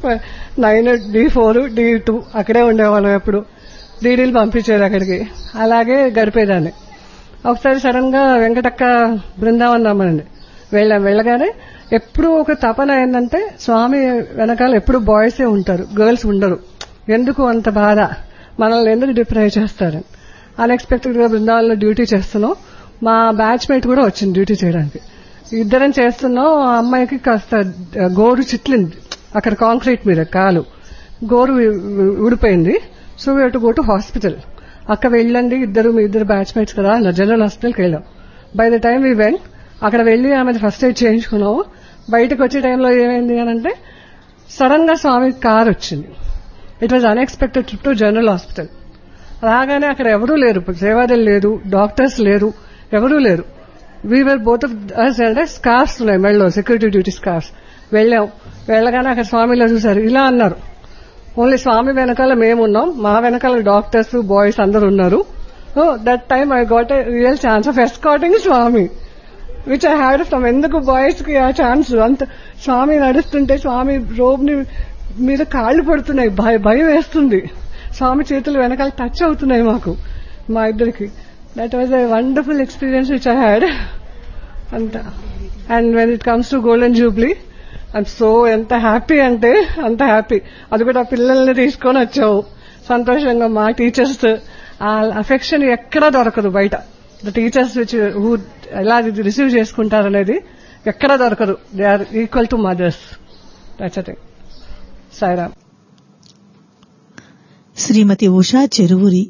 9, D4, D2 అక్కడే ఉండేవాళ్ళం. ఎప్పుడు డీడీలు పంపించేది అక్కడికి. అలాగే గడిపేదాన్ని. ఒకసారి సడన్ గా వెంకటక్క బృందావన్ రమ్మనండి వెళ్ళగానే ఎప్పుడు ఒక తపన ఏంటంటే స్వామి వెనకాల ఎప్పుడు బాయ్సే ఉంటారు, గర్ల్స్ ఉండరు. ఎందుకు అంత బాధ, మనల్ని ఎందుకు డిప్రైవ్ చేస్తారని. అన్ఎక్స్పెక్టెడ్ గా బృందావనంలో డ్యూటీ చేస్తున్నాం. మా బ్యాచ్ మేట్ కూడా వచ్చింది డ్యూటీ చేయడానికి. ఇద్దరం చేస్తున్నాం. ఆ అమ్మాయికి కాస్త గోరు చిట్లింది అక్కడ కాంక్రీట్ మీద, కాలు గోరు ఊడిపోయింది. So we have to go to hospital. అక్క వెళ్ళండి, మీ ఇద్దరు బ్యాచ్ మేట్స్ కదా, జనరల్ హాస్పిటల్కి వెళ్ళాం. By the time we went, అక్కడ వెళ్లి ఆమె ఫస్ట్ ఎయిడ్ చేయించుకున్నాము. బయటకు వచ్చే టైంలో ఏమైంది అని అంటే సడన్ గా స్వామి కార్ వచ్చింది. It was unexpected trip to general hospital. రాగానే అక్కడ ఎవరూ లేరు, సేవాదలు లేదు, డాక్టర్స్ లేరు, ఎవరూ లేరు. వీఆర్ బోత్ ఆఫ్ అస్ అంటే స్కార్స్ ఉన్నాయి మెడలో, సెక్యూరిటీ డ్యూటీ స్కార్స్. వెళ్ళగానే అక్కడ స్వామిలో చూశారు. ఇలా అన్నారు, ఓన్లీ స్వామి వెనకాల మేమున్నాం, మా వెనకాల డాక్టర్స్ బాయ్స్ అందరు ఉన్నారు. That time I got a real chance of escorting Swamy, which I had from. ఎందుకు బాయ్స్ కి ఆ ఛాన్స్? అంత స్వామి నడుస్తుంటే స్వామి రోబ్ ని మీద కాళ్లు పడుతున్నాయి, భయం వేస్తుంది. స్వామి చేతులు వెనకాల టచ్ అవుతున్నాయి మాకు, మా ఇద్దరికి. That was a wonderful experience which I had అంత. And when it comes to golden Jubilee, I'm so ఎంత హ్యాపీ అంటే అంత హ్యాపీ. అది కూడా పిల్లల్ని తీసుకొని వచ్చాము సంతోషంగా. మా టీచర్స్ ఆ అఫెక్షన్ ఎక్కడా దొరకదు బయట. ద టీచర్స్ విచ్ హూ ఎలా రిసీవ్ చేసుకుంటారనేది ఎక్కడా దొరకదు. They are equal to mothers. That's it. Sairam. శ్రీమతి ఉషా చెరువురి.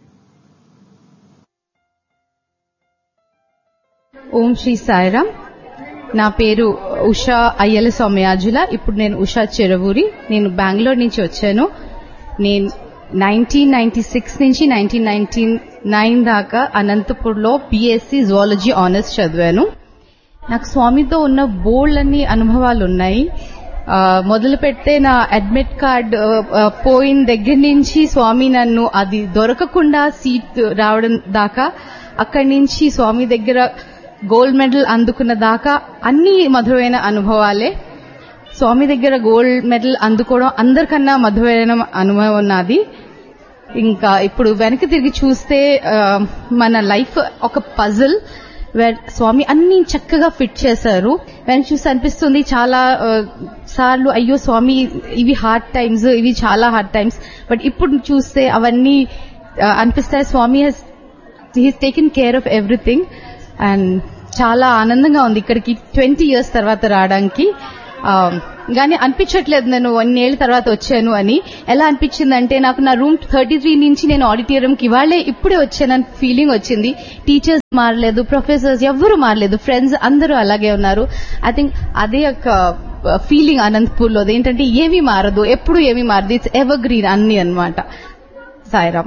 ఓం శ్రీ సాయిరామ్. నా పేరు ఉషా అయ్యల సౌమ్యాజుల. ఇప్పుడు నేను ఉషా చెరువురి. నేను బెంగళూరు నుంచి వచ్చాను. నేను 1996 నుంచి 1999 దాకా అనంతపూర్లో BSc జువాలజీ ఆనర్స్ చదివాను. నాకు స్వామితో ఉన్న బోల్డ్ అనుభవాలు ఉన్నాయి. మొదలు పెడితే నా అడ్మిట్ కార్డ్ పోయిన దగ్గర నుంచి స్వామి నన్ను అది దొరకకుండా సీట్ రావడం దాకా, అక్కడి నుంచి స్వామి దగ్గర గోల్డ్ మెడల్ అందుకున్న దాకా అన్ని మధురమైన అనుభవాలే. స్వామి దగ్గర గోల్డ్ మెడల్ అందుకోవడం అందరికన్నా మధురమైన అనుభవం నాది. ఇంకా ఇప్పుడు వెనక్కి తిరిగి చూస్తే మన లైఫ్ ఒక పజిల్ వేర్ స్వామి అన్ని చక్కగా ఫిట్ చేశారు. వెనక్కి చూస్తే అనిపిస్తుంది చాలా సార్లు, అయ్యో స్వామి ఇవి హార్డ్ టైమ్స్, ఇవి చాలా హార్డ్ టైమ్స్. బట్ ఇప్పుడు చూస్తే అవన్నీ అనిపిస్తాయి స్వామి Hess he's taken care of everything. And చాలా ఆనందంగా ఉంది ఇక్కడికి 20 years తర్వాత రావడానికి. కానీ అనిపించట్లేదు నేను 1 ఏళ్ల తర్వాత వచ్చాను అని. ఎలా అనిపించిందంటే నాకు నా రూమ్ 33 నుంచి నేను ఆడిటోరియంకి ఇప్పుడే వచ్చానని ఫీలింగ్ వచ్చింది. టీచర్స్ మారలేదు, ప్రొఫెసర్స్ ఎవ్వరూ మారలేదు, ఫ్రెండ్స్ అందరూ అలాగే ఉన్నారు. ఐ థింక్ అదే ఒక ఫీలింగ్ అనంతపూర్ లో ఏంటంటే ఏమీ మారదు, ఎప్పుడు ఏమీ మారదు, ఇట్స్ ఎవర్ గ్రీన్ అన్ని అన్నమాట. సాయిరామ్.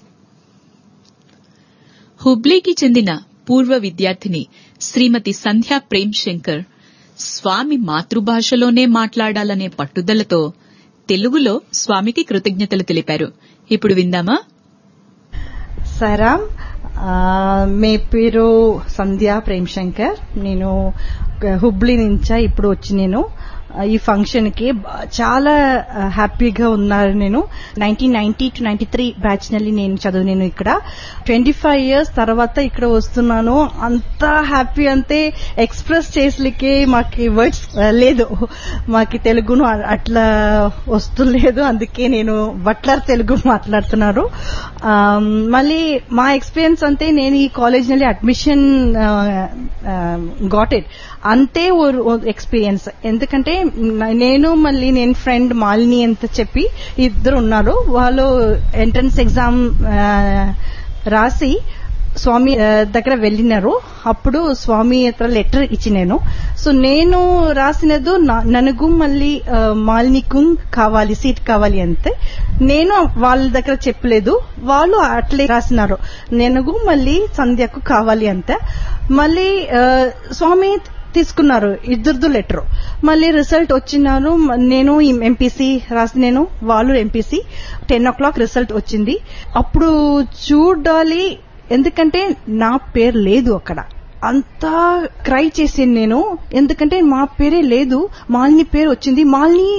హుబ్లీకి చెందిన పూర్వ విద్యార్థిని శ్రీమతి సంధ్యా ప్రేమ్ శంకర్ స్వామి మాతృభాషలోనే మాట్లాడాలనే పట్టుదలతో తెలుగులో స్వామికి కృతజ్ఞతలు తెలిపారు. ఇప్పుడు విందామా? సాయిరామ్. మీ పేరు సంధ్యా ప్రేమ్ శంకర్. నేను హుబ్లీ నుంచా ఇప్పుడు వచ్చి నేను ఈ ఫంక్షన్ కి చాలా హ్యాపీగా ఉన్నారు. నేను 1990 to 93 బ్యాచ్ ನಲ್ಲಿ నేను చదివాను ఇక్కడ. 25 years తర్వాత ఇక్కడ వస్తున్నాను. అంత హ్యాపీ అంతే ఎక్స్ప్రెస్ చేసలికే మాకు వర్డ్స్ లేదు. మాకు తెలుగును అట్లా వస్తులేదు, అందుకే నేను బట్లర్ తెలుగు మాట్లాడుతున్నారు. మళ్ళీ మా ఎక్స్పీరియన్స్ అంతే, నేను ఈ కాలేజ్ ನಲ್ಲಿ అడ్మిషన్ గాట్ ఇట్ అంతే ఎక్స్పీరియన్స్. ఎందుకంటే నేను ఫ్రెండ్ మాలిని ಅಂತ చెప్పి ఇద్దరు ఉన్నారు. వాళ్ళు ఎంట్రన్స్ ఎగ్జామ్ రాసి స్వామి దగ్గర వెళ్ళినారు. అప్పుడు స్వామి లెటర్ ఇచ్చి సో నేను రాసినది ನನಗೂ మళ్ళీ మాలినికు కావాలి సీట్ కావాలి అంతే. నేను వాళ్ళ దగ్గర చెప్పలేదు, వాళ్ళు అట్లే రాసినారు ನನಗೂ మళ్ళీ సంధ్యకు కావాలి అంతే. మళ్ళీ స్వామి తీసుకున్నారు ఇద్దరిది లెటర్. మళ్ళీ రిజల్ట్ వచ్చినారు. నేను ఎంపీసీ రాసి వాళ్ళు ఎంపీసీ 10 o'clock రిజల్ట్ వచ్చింది. అప్పుడు చూడాలి, ఎందుకంటే నా పేరు లేదు అక్కడ. అంతా క్రై చేసాను నేను, ఎందుకంటే మా పేరే లేదు, మాలిని పేరు వచ్చింది. మాలిని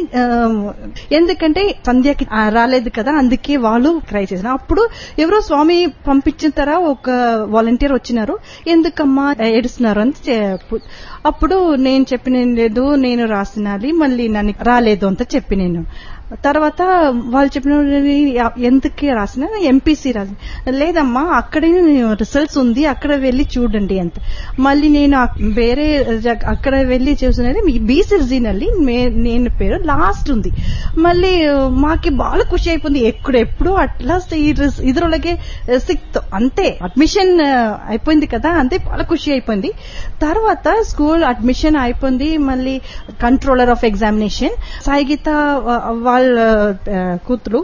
ఎందుకంటే సంధ్యకి రాలేదు కదా, అందుకే వాళ్ళు క్రై చేశారు. అప్పుడు ఎవరో స్వామి పంపించిన తర్వాత ఒక వాలంటీర్ వచ్చినారు. ఎందుకమ్మా ఏడుస్తున్నారు అని అప్పుడు నేను చెప్పిన లేదు, నేను రాసినాలి, మళ్ళీ నన్ను రాలేదు అంత చెప్పి నేను. తర్వాత వాళ్ళు చెప్పిన ఎందుకే రాసిన ఎంపీసీ రాసిన లేదమ్మా అక్కడే రిజల్ట్స్ ఉంది, అక్కడ వెళ్లి చూడండి అంత. మళ్ళీ నేను వేరే అక్కడ వెళ్లి చూసినది బీసీజీ ನಲ್ಲಿ నేను పేరు లాస్ట్ ఉంది. మళ్ళీ మాకి బాగా ఖుషి అయిపోయింది. ఎప్పుడు అట్లా ఇద్దరులకే సిక్త్ అంతే అడ్మిషన్ అయిపోయింది కదా, అంతే బాగా ఖుషి అయిపోయింది. తర్వాత స్కూల్ అడ్మిషన్ అయిపోయింది. మళ్ళీ కంట్రోలర్ ఆఫ్ ఎగ్జామినేషన్ సాయిగీత వాళ్ళ కూతురు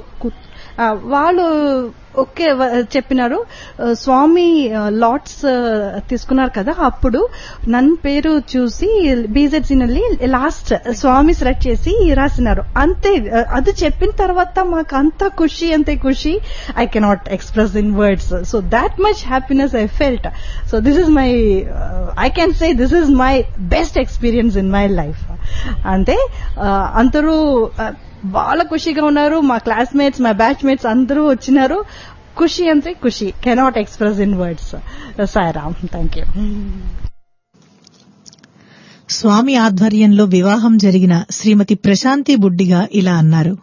వాళ్ళు ఓకే చెప్పినారు. స్వామి లాట్స్ తీసుకున్నారు కదా, అప్పుడు నన్ను పేరు చూసి బీజెడ్సీ ನಲ್ಲಿ లాస్ట్ స్వామి సెలెక్ట్ చేసి రాసినారు అంతే. అది చెప్పిన తర్వాత మాకు అంత ఖుషి, అంతే ఖుషి I cannot express in words. So that much happiness I felt. So this is my I can say this is my best experience in my life. అంతే అందరూ బాగా ఖుషిగా ఉన్నారు. మా క్లాస్మేట్స్, మా బ్యాచ్ మేట్స్ అందరూ వచ్చినారు. ఖుషి అంటే ఖుషి, cannot express in words. Sairam. Thank you. స్వామి ఆధ్వర్యంలో వివాహం జరిగిన శ్రీమతి ప్రశాంతి బుడ్డిగా ఇలా అన్నారు.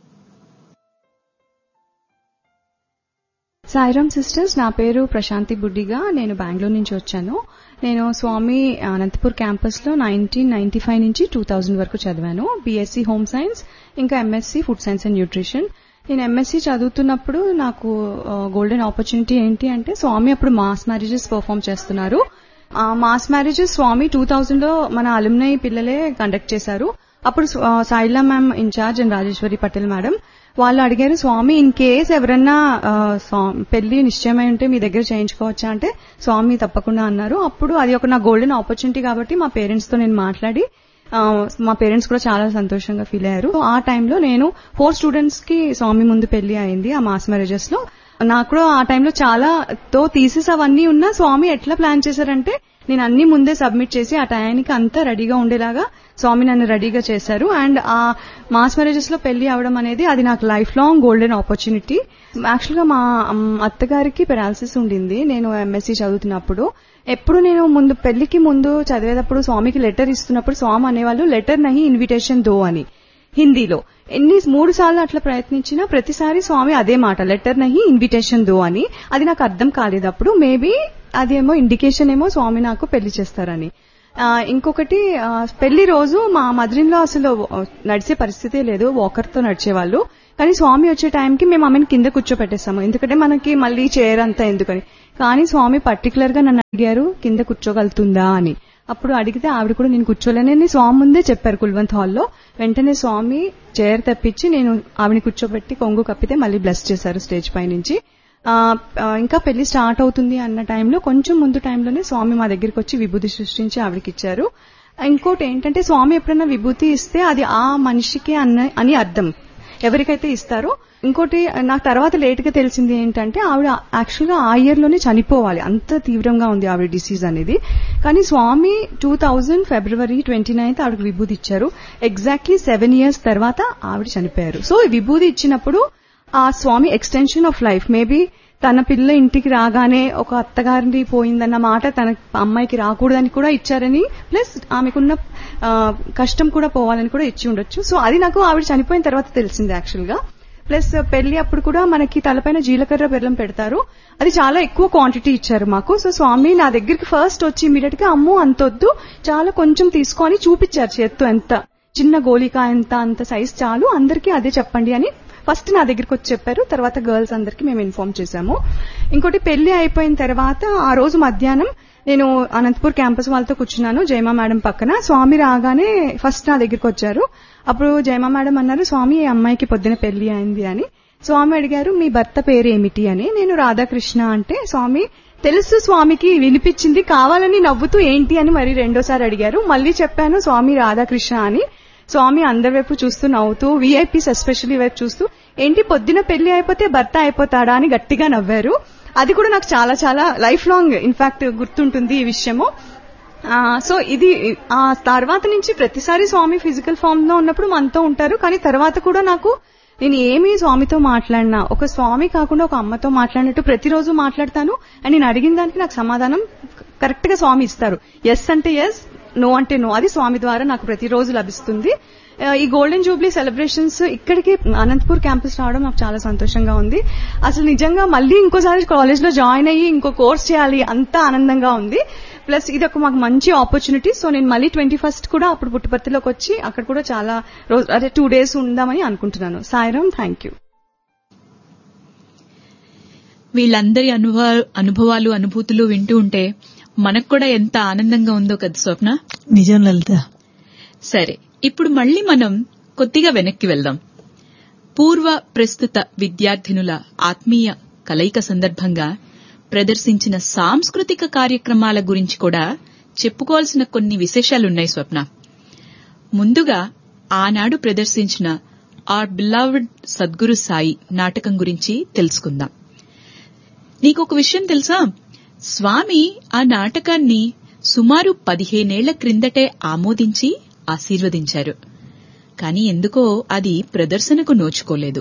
సాయిరామ్ సిస్టర్స్, నా పేరు ప్రశాంతి బుడ్డిగా. నేను బెంగళూరు నుంచి వచ్చాను. నేను స్వామి అనంతపూర్ క్యాంపస్ లో 1995 నుంచి 2000 వరకు చదివాను. బీఎస్సీ హోమ్ సైన్స్, ఇంకా MSc food science and nutrition. నేను ఎంఎస్సీ చదువుతున్నప్పుడు నాకు గోల్డెన్ ఆపర్చునిటీ ఏంటి అంటే, స్వామి అప్పుడు మాస్ మ్యారేజెస్ పర్ఫామ్ చేస్తున్నారు. ఆ మాస్ మ్యారేజెస్ స్వామి 2000లో మన అలుమ్నై పిల్లలే కండక్ట్ చేశారు. అప్పుడు సాయిలా ma'am incharge and Rajeshwari Patel madam వాళ్ళు అడిగారు, స్వామి ఇన్ కేస్ ఎవరన్నా పెళ్లి నిశ్చయమై ఉంటే మీ దగ్గర చేయించుకోవచ్చా అంటే స్వామి తప్పకుండా అన్నారు. అప్పుడు అది ఒక నా గోల్డెన్ ఆపర్చునిటీ కాబట్టి మా పేరెంట్స్ తో నేను మాట్లాడి, మా పేరెంట్స్ కూడా చాలా సంతోషంగా ఫీల్ అయ్యారు. ఆ టైంలో నేను 4 స్టూడెంట్స్ కి స్వామి ముందు పెళ్లి అయింది ఆ మాస్ మ్యారేజెస్ లో. నాకు కూడా ఆ టైంలో చాలా థీసిస్ అవన్నీ ఉన్నా స్వామి ఎట్లా ప్లాన్ చేశారంటే, నేను అన్ని ముందే సబ్మిట్ చేసి ఆ టైంకి అంతా రెడీగా ఉండేలాగా స్వామి నన్ను రెడీగా చేశారు. అండ్ ఆ మాస్ మ్యారేజెస్ లో పెళ్లి అవడం అనేది అది నాకు life long golden opportunity. Actual గా మా అత్తగారికి పెరాలసిస్ ఉండింది నేను ఎంఎస్సీ చదువుతున్నప్పుడు. ఎప్పుడు నేను ముందు పెళ్లికి ముందు చదివేటప్పుడు స్వామికి లెటర్ ఇస్తున్నప్పుడు స్వామి అనేవాళ్ళు లెటర్ నహి ఇన్విటేషన్ దో అని. హిందీలో. 3 సార్లు అట్లా ప్రయత్నించినా ప్రతిసారి స్వామి అదే మాట, లెటర్ నహి ఇన్విటేషన్ దో అని. అది నాకు అర్థం కాలేదు అప్పుడు. మేబీ అదేమో ఇండికేషన్ ఏమో స్వామి నాకు పెళ్లి చేస్తారని. ఇంకొకటి, పెళ్లి రోజు మా మదరిన్లో అసలు నడిచే పరిస్థితే లేదు, వాకర్తో నడిచేవాళ్ళు. కానీ స్వామి వచ్చే టైంకి మేము ఆమెను కింద కూర్చోపెట్టేస్తాము, ఎందుకంటే మనకి మళ్ళీ చైర్ అంతా ఎందుకని. కానీ స్వామి పర్టికులర్ గా నన్ను అడిగారు కింద కూర్చోగలుగుతుందా అని. అప్పుడు అడిగితే ఆవిడ కూడా నేను కూర్చోలేనని స్వామి ముందే చెప్పారు కుల్వంత్ హాల్లో. వెంటనే స్వామి చైర్ తెప్పించి నేను ఆవిడని కూర్చోబెట్టి కొంగు కప్పితే మళ్ళీ బ్లెస్ చేశారు స్టేజ్ పై నుంచి. ఇంకా పెళ్లి స్టార్ట్ అవుతుంది అన్న టైంలో, కొంచెం ముందు టైంలోనే స్వామి మా దగ్గరికి వచ్చి విభూతి సృష్టించి ఆవిడకి ఇచ్చారు. ఇంకోటి ఏంటంటే, స్వామి ఎప్పుడైనా విభూతి ఇస్తే అది ఆ మనిషికి అని అర్థం, ఎవరికైతే ఇస్తారో. ఇంకోటి నాకు తర్వాత లేట్ గా తెలిసింది ఏంటంటే, ఆవిడ యాక్చువల్ గా ఆ ఇయర్ లోనే చనిపోవాలి, అంత తీవ్రంగా ఉంది ఆవిడ డిసీజ్ అనేది. కానీ స్వామి 2000 ఫిబ్రవరి 29 ఆవిడకి విభూతి ఇచ్చారు. ఎగ్జాక్ట్లీ 7 years తర్వాత ఆవిడ చనిపోయారు. సో విభూతి ఇచ్చినప్పుడు ఆ స్వామి ఎక్స్టెన్షన్ ఆఫ్ లైఫ్, మేబీ తన పిల్ల ఇంటికి రాగానే ఒక అత్తగారిని పోయిందన్న మాట తన అమ్మాయికి రాకూడదని కూడా ఇచ్చారని, ప్లస్ ఆమెకున్న కష్టం కూడా పోవాలని కూడా ఇచ్చి ఉండొచ్చు. సో అది నాకు ఆవిడ చనిపోయిన తర్వాత తెలిసింది యాక్చువల్ గా. ప్లస్ పెళ్లి అప్పుడు కూడా మనకి తలపైన జీలకర్ర బెల్లం పెడతారు, అది చాలా ఎక్కువ క్వాంటిటీ ఇచ్చారు మాకు. సో స్వామి నా దగ్గరికి ఫస్ట్ వచ్చి ఇమీడియట్ గా అమ్మో అంతొద్దు, చాలా కొంచెం తీసుకొని చూపించారు చేత్తో, ఎంత చిన్న గోళిక అంత సైజ్ చాలు, అందరికీ అదే చెప్పండి అని ఫస్ట్ నా దగ్గరికి వచ్చి చెప్పారు. తర్వాత గర్ల్స్ అందరికి మేము ఇన్ఫార్మ్ చేశాము. ఇంకోటి, పెళ్లి అయిపోయిన తర్వాత ఆ రోజు మధ్యాహ్నం నేను అనంతపూర్ క్యాంపస్ వాళ్ళతో కూర్చున్నాను జయమా మేడం పక్కన. స్వామి రాగానే ఫస్ట్ నా దగ్గరికి వచ్చారు. అప్పుడు జయమా మేడం అన్నారు, స్వామి ఈ అమ్మాయికి పొద్దున పెళ్లి అయింది అని. స్వామి అడిగారు, మీ భర్త పేరు ఏమిటి అని. నేను రాధాకృష్ణ అంటే, స్వామి తెలుసు స్వామికి వినిపించింది, కావాలని నవ్వుతూ ఏంటి అని మరి రెండోసారి అడిగారు. మళ్ళీ చెప్పాను స్వామి రాధాకృష్ణ అని. స్వామి అందరి వైపు చూస్తూ నవ్వుతూ, వీఐపీస్ ఎస్పెషల్లీ వైపు చూస్తూ, ఏంటి పొద్దున పెళ్లి అయిపోతే భర్త అయిపోతాడా అని గట్టిగా నవ్వారు. అది కూడా నాకు చాలా చాలా లైఫ్ లాంగ్ ఇన్ఫాక్ట్ గుర్తుంటుంది ఈ విషయము. సో ఇది ఆ తర్వాత నుంచి ప్రతిసారి స్వామి ఫిజికల్ ఫామ్ లో ఉన్నప్పుడు మనతో ఉంటారు. కానీ తర్వాత కూడా నాకు, నేను ఏమీ స్వామితో మాట్లాడినా ఒక స్వామి కాకుండా ఒక అమ్మతో మాట్లాడినట్టు ప్రతిరోజు మాట్లాడతాను. అండ్ నేను అడిగిన దానికి నాకు సమాధానం కరెక్ట్ గా స్వామి ఇస్తారు. ఎస్ అంటే ఎస్, నో అంటే నో, అది స్వామి ద్వారా నాకు ప్రతిరోజు లభిస్తుంది. ఈ గోల్డెన్ జూబ్లీ సెలబ్రేషన్స్ ఇక్కడికి అనంతపూర్ క్యాంపస్ రావడం నాకు చాలా సంతోషంగా ఉంది. అసలు నిజంగా మళ్ళీ ఇంకోసారి కాలేజ్ లో జాయిన్ అయ్యి ఇంకో కోర్స్ చేయాలి, అంత ఆనందంగా ఉంది. ప్లస్ ఇది ఒక మాకు మంచి ఆపర్చునిటీ. సో నేను మళ్ళీ 21st కూడా అప్పుడు పుట్టపర్తిలోకి వచ్చి అక్కడ కూడా చాలా రోజు 2 days ఉందామని అనుకుంటున్నాను. Sairam, thank you. వీళ్ళందరి అనుభవాలు అనుభూతులు వింటూ ఉంటే మనకు కూడా ఎంత ఆనందంగా ఉందో కదా స్వప్న. నిజం లలిత. సరే, ఇప్పుడు మళ్లీ మనం కొద్దిగా వెనక్కి వెళ్దాం. పూర్వ ప్రస్తుత విద్యార్థినుల ఆత్మీయ కలయిక సందర్భంగా ప్రదర్శించిన సాంస్కృతిక కార్యక్రమాల గురించి కూడా చెప్పుకోవాల్సిన కొన్ని విశేషాలున్నాయి స్వప్న. ముందుగా ఆనాడు ప్రదర్శించిన ఆర్ బిలవ్డ్ సద్గురు సాయి నాటకం గురించి తెలుసుకుందాం. నీకొక విషయం తెలుసా, స్వామి ఆ నాటకాన్ని సుమారు 15 ఏళ్ల క్రిందటే ఆమోదించి ఆశీర్వదించారు. కాని ఎందుకో అది ప్రదర్శనకు నోచుకోలేదు.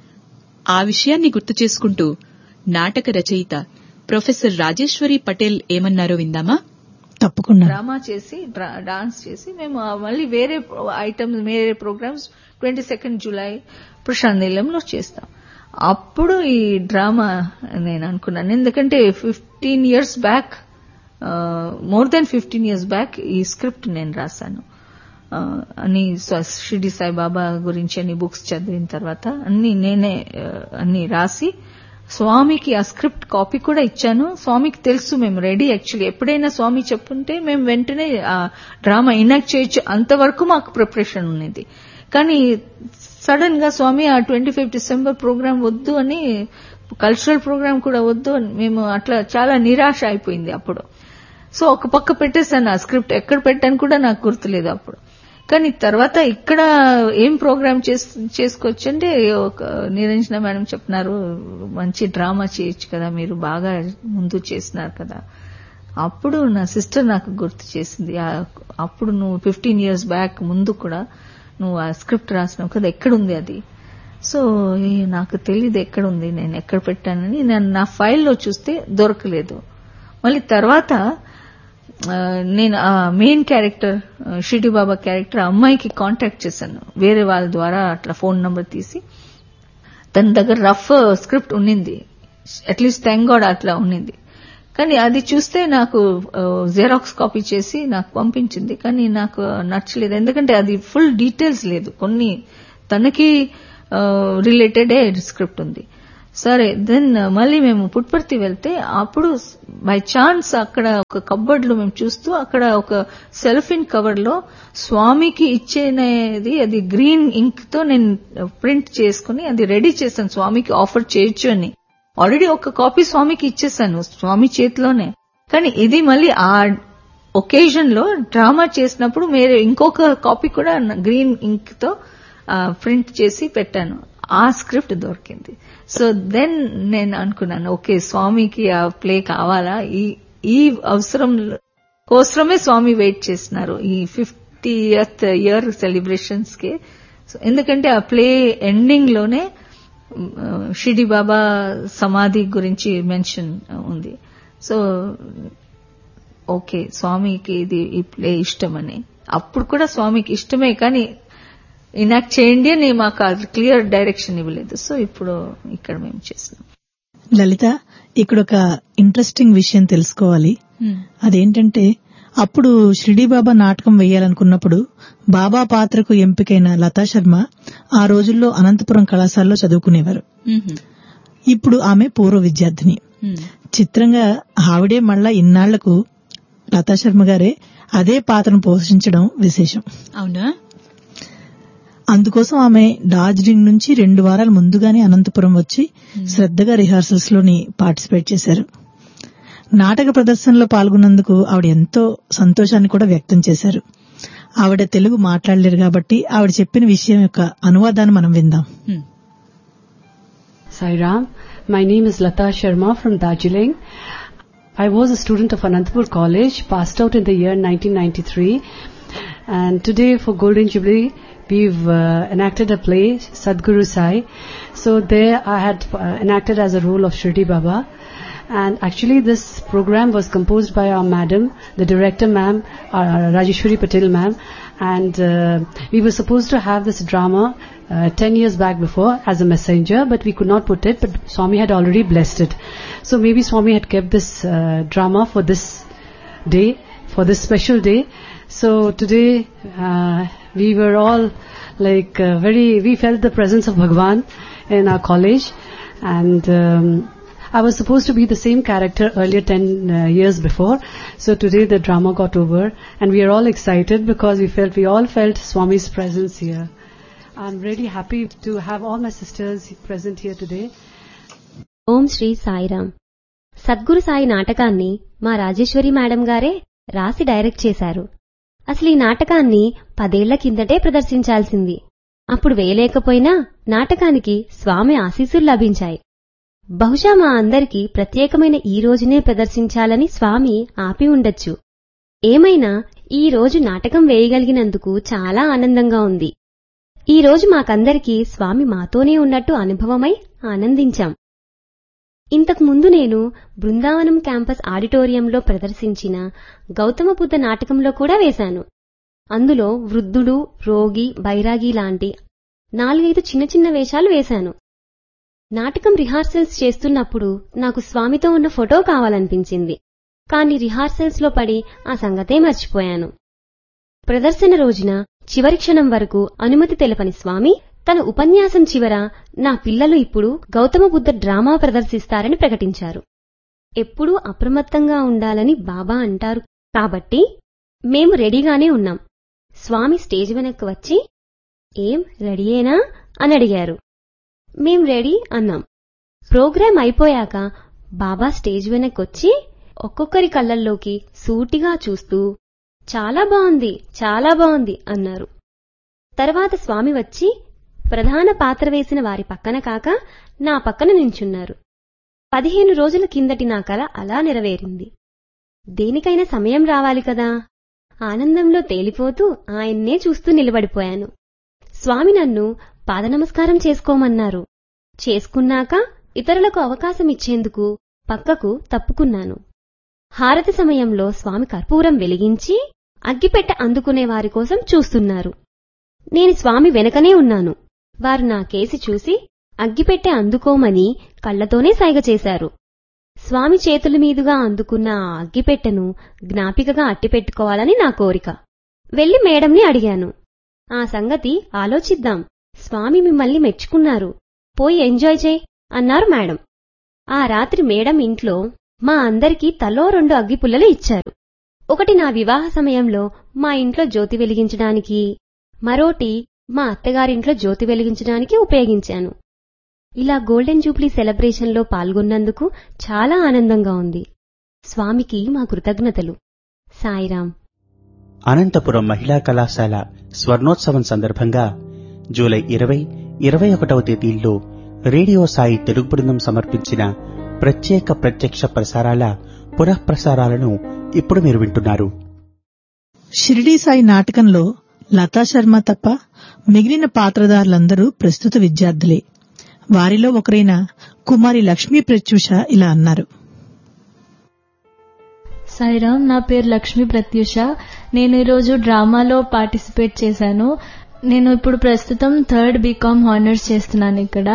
ఆ విషయాన్ని గుర్తు చేసుకుంటూ నాటక రచయిత ప్రొఫెసర్ రాజేశ్వరి పటేల్ ఏమన్నారో విందామా? తప్పకుండా. డ్రామా చేసి డాన్స్ చేసి మేము మళ్ళీ వేరే ఐటమ్స్, వేరే ప్రోగ్రామ్స్ 22 జూలై ప్రశాంత్ నిలయంలో చేస్తాం. అప్పుడు ఈ డ్రామా నేను అనుకున్నాను, ఎందుకంటే 15 years back, more than 15 years back ఈ స్క్రిప్ట్ నేను రాశాను. అన్ని షిరిడి సాయిబాబా గురించి అన్ని బుక్స్ చదివిన తర్వాత నేనే అన్ని రాసి స్వామికి ఆ స్క్రిప్ట్ కాపీ కూడా ఇచ్చాను. స్వామికి తెలుసు మేము రెడీ, యాక్చువల్లీ ఎప్పుడైనా స్వామి చెప్పుంటే మేము వెంటనే ఆ డ్రామా ఇనాక్ట్ చేయొచ్చు, అంతవరకు మాకు ప్రిపరేషన్ ఉన్నది. కానీ సడన్ గా స్వామి ఆ 25 డిసెంబర్ ప్రోగ్రామ్ వద్దు అని, కల్చరల్ ప్రోగ్రామ్ కూడా వద్దు అని మేము అట్లా చాలా నిరాశ అయిపోయింది అప్పుడు. సో ఒక పక్క పెట్టేశాను ఆ స్క్రిప్ట్, ఎక్కడ పెట్టాను కూడా నాకు గుర్తులేదు అప్పుడు. కానీ తర్వాత ఇక్కడ ఏం ప్రోగ్రామ్ చేసుకోవచ్చు అంటే, ఒక నిరంజన మేడం చెప్పినారు, మంచి డ్రామా చేయొచ్చు కదా, మీరు బాగా ముందు చేసినారు కదా. అప్పుడు నా సిస్టర్ నాకు గుర్తు చేసింది, అప్పుడు నువ్వు 15 years బ్యాక్ ముందు కూడా నువ్వు ఆ స్క్రిప్ట్ రాసినావు కదా, ఎక్కడుంది అది? సో నాకు తెలియదు ఎక్కడుంది, నేను ఎక్కడ పెట్టానని. నేను నా ఫైల్లో చూస్తే దొరకలేదు. మళ్ళీ తర్వాత నేను ఆ మెయిన్ క్యారెక్టర్ షిరిడి బాబా క్యారెక్టర్ అమ్మాయికి కాంటాక్ట్ చేశాను వేరే వాళ్ళ ద్వారా. అట్లా ఫోన్ నంబర్ తీసి తన దగ్గర రఫ్ స్క్రిప్ట్ ఉన్నింది, అట్లీస్ట్ థ్యాంక్ గాడ్ అట్లా ఉన్నింది. కానీ అది చూస్తే నాకు జెరాక్స్ కాపీ చేసి నాకు పంపించింది, కానీ నాకు నచ్చలేదు. ఎందుకంటే అది ఫుల్ డీటెయిల్స్ లేదు, కొన్ని తనకి రిలేటెడే స్క్రిప్ట్ ఉంది. సరే, దెన్ మళ్ళీ మేము పుట్పర్తి వెళ్తే అప్పుడు బై ఛాన్స్ అక్కడ ఒక కబర్డ్ లో మేము చూస్తూ అక్కడ ఒక సెల్ఫిన్ కవర్ లో స్వామికి ఇచ్చేది అది గ్రీన్ ఇంక్ తో నేను ప్రింట్ చేసుకుని అది రెడీ చేశాను, స్వామికి ఆఫర్ చేయొచ్చు అని. ఆల్రెడీ ఒక కాపీ స్వామికి ఇచ్చేసాను స్వామి చేతిలోనే. కానీ ఇది మళ్ళీ ఆ ఒకేజన్ లో డ్రామా చేసినప్పుడు మీరు ఇంకొక కాపీ కూడా గ్రీన్ ఇంక్ తో ప్రింట్ చేసి పెట్టాను. ఆ స్క్రిప్ట్ దొరికింది. సో దెన్ నేను అనుకున్నాను, ఓకే స్వామికి ఆ ప్లే కావాలా, ఈ అవసరం కోసమే స్వామి వెయిట్ చేస్తున్నారు ఈ 50th ఇయర్ సెలబ్రేషన్స్ కి. ఎందుకంటే ఆ ప్లే ఎండింగ్ లోనే షిరిడి బాబా సమాధి గురించి మెన్షన్ ఉంది. సో ఓకే స్వామికి ఇది ఈ ప్లే ఇష్టమని, అప్పుడు కూడా స్వామికి ఇష్టమే కానీ ఇనాక్ట్ చేయండి అని మాకు క్లియర్ డైరెక్షన్ ఇవ్వలేదు. సో ఇప్పుడు ఇక్కడ మేము చేస్తున్నాం. లలిత, ఇక్కడ ఒక ఇంట్రెస్టింగ్ విషయం తెలుసుకోవాలి. అదేంటంటే అప్పుడు షిరిడి బాబా నాటకం వేయాలనుకున్నప్పుడు బాబా పాత్రకు ఎంపికైన లతా శర్మ ఆ రోజుల్లో అనంతపురం కళాశాలలో చదువుకునేవారు. ఇప్పుడు ఆమె పూర్వ విద్యార్థిని. చిత్రంగా ఆవిడే మళ్ళా ఇన్నాళ్లకు లతా శర్మ గారే అదే పాత్రను పోషించడం విశేషం. అవునా? అందుకోసం ఆమె డార్జిలింగ్ నుంచి 2 వారాల ముందుగానే అనంతపురం వచ్చి శ్రద్దగా రిహార్సల్స్ లోని పార్టిసిపేట్ చేశారు. నాటక ప్రదర్శనలో పాల్గొన్నందుకు ఆవిడ ఎంతో సంతోషాన్ని కూడా వ్యక్తం చేశారు. ఆవిడ తెలుగు మాట్లాడలేరు కాబట్టి ఆవిడ చెప్పిన విషయం యొక్క అనువాదాన్ని మనం విందాం. Sairam, my name is Lata Sharma from Darjeeling. I was a student of Anantapur College, passed out in the year 1993, and today for Golden Jubilee we've enacted a play, Sadhguru Sai. So there I had enacted as a role of Shirdi Baba. And actually this program was composed by our madam, the director ma'am, Rajeshwari Patel ma'am. And we were supposed to have this drama 10 years back before as a messenger, but we could not put it, but Swami had already blessed it. So maybe Swami had kept this drama for this day, for this special day. So today we were all like we felt the presence of Bhagwan in our college, and I was supposed to be the same character earlier 10 years before. So today the drama got over and we are all excited because we all felt Swami's presence here. I'm really happy to have all my sisters present here today. ఓం శ్రీ సాయిరాం. సద్గురు సాయి నాటకాన్ని మా Rajeshwari madam గారే రాసి direct చేశారు. అసలు ఈ నాటకాన్ని 10 ఏళ్ల కిందటే ప్రదర్శించాల్సింది. అప్పుడు వేయలేకపోయినా నాటకానికి స్వామి ఆశీస్సులు లభించాయి. బహుశా మా అందరికీ ప్రత్యేకమైన ఈ రోజునే ప్రదర్శించాలని స్వామి ఆపి ఉండొచ్చు. ఏమైనా ఈ రోజు నాటకం వేయగలిగినందుకు చాలా ఆనందంగా ఉంది. ఈ రోజు మాకందరికీ స్వామి మాతోనే ఉన్నట్టు అనుభవమై ఆనందించాం. ఇంతకు ముందు నేను బృందావనం క్యాంపస్ ఆడిటోరియంలో ప్రదర్శించిన గౌతమ బుద్ధ నాటకంలో కూడా వేశాను. అందులో వృద్ధుడు, రోగి, బైరాగి లాంటి 4-5 చిన్న చిన్న వేషాలు వేశాను. నాటకం రిహార్సల్స్ చేస్తున్నప్పుడు నాకు స్వామితో ఉన్న ఫోటో కావాలనిపించింది. కాని రిహార్సల్స్ లో పడి ఆ సంగతే మర్చిపోయాను. ప్రదర్శన రోజున చివరి క్షణం వరకు అనుమతి తెలపని స్వామి తన ఉపన్యాసం చివర నా పిల్లలు ఇప్పుడు గౌతమ బుద్ధ డ్రామా ప్రదర్శిస్తారని ప్రకటించారు. ఎప్పుడూ అప్రమత్తంగా ఉండాలని బాబా అంటారు కాబట్టి మేము రెడీగానే ఉన్నాం. స్వామి స్టేజ్ వెనక్కి వచ్చి ఏం రెడీయేనా అని అడిగారు. మేం రెడీ అన్నాం. ప్రోగ్రాం అయిపోయాక బాబా స్టేజ్ వెనక్కొచ్చి ఒక్కొక్కరి కళ్ళల్లోకి సూటిగా చూస్తూ చాలా బాగుంది అన్నారు. తర్వాత స్వామి వచ్చి ప్రధాన పాత్ర వేసిన వారి పక్కన కాక నా పక్కన నించున్నారు. 15 రోజుల కిందటి నా కల అలా నెరవేరింది. దేనికైనా సమయం రావాలి కదా. ఆనందంలో తేలిపోతూ ఆయన్నే చూస్తూ నిలబడిపోయాను. స్వామి నన్ను పాదనమస్కారం చేసుకోమన్నారు. చేసుకున్నాక ఇతరులకు అవకాశం ఇచ్చేందుకు పక్కకు తప్పుకున్నాను. హారతి సమయంలో స్వామి కర్పూరం వెలిగించి అగ్గిపెట్టె అందుకునే వారి కోసం చూస్తున్నారు. నేను స్వామి వెనకనే ఉన్నాను. వారు నా కేసి చూసి అగ్గిపెట్టె అందుకోమని కళ్లతోనే సైగ చేశారు. స్వామి చేతుల మీదుగా అందుకున్న ఆ అగ్గిపెట్టెను జ్ఞాపికగా అట్టిపెట్టుకోవాలని నా కోరిక. వెళ్లి మేడంని అడిగాను. ఆ సంగతి ఆలోచిద్దాం, స్వామి మిమ్మల్ని మెచ్చుకున్నారు, పోయి ఎంజాయ్ చేయి అన్నారు మేడం. ఆ రాత్రి మేడం ఇంట్లో మా అందరికీ తలో 2 అగ్గిపుల్లలు ఇచ్చారు. ఒకటి నా వివాహ సమయంలో మా ఇంట్లో జ్యోతి వెలిగించడానికి, మరోటి మా అత్తగారింట్లో జ్యోతి వెలిగించడానికి ఉపయోగించాను. ఇలా గోల్డెన్ జూబ్లీ సెలబ్రేషన్లో పాల్గొన్నందుకు చాలా ఆనందంగా ఉంది. స్వామికి మా కృతజ్ఞతలు. సాయిరాం. అనంతపురం మహిళా కళాశాల స్వర్ణోత్సవం సందర్భంగా జూలై 20, 21వ తేదీల్లో రేడియో సాయి తెలుగు బృందం సమర్పించిన ప్రత్యేక ప్రత్యక్ష ప్రసారాల పునఃప్రసారాలను ఇప్పుడు మీరు వింటున్నారు. షిరిడీ సాయి నాటకంలో లతా శర్మ తప్ప మిగిలిన పాత్రధారులందరూ ప్రస్తుత విద్యార్థులే. వారిలో ఒకరైన కుమారి లక్ష్మీ ప్రత్యూష ఇలా అన్నారు. సాయిరాం, నా పేరు లక్ష్మీ ప్రత్యూష. నేను ఈరోజు డ్రామాలో పార్టిసిపేట్ చేశాను. నేను ఇప్పుడు ప్రస్తుతం 3rd BCom హానర్స్ చేస్తున్నాను ఇక్కడ.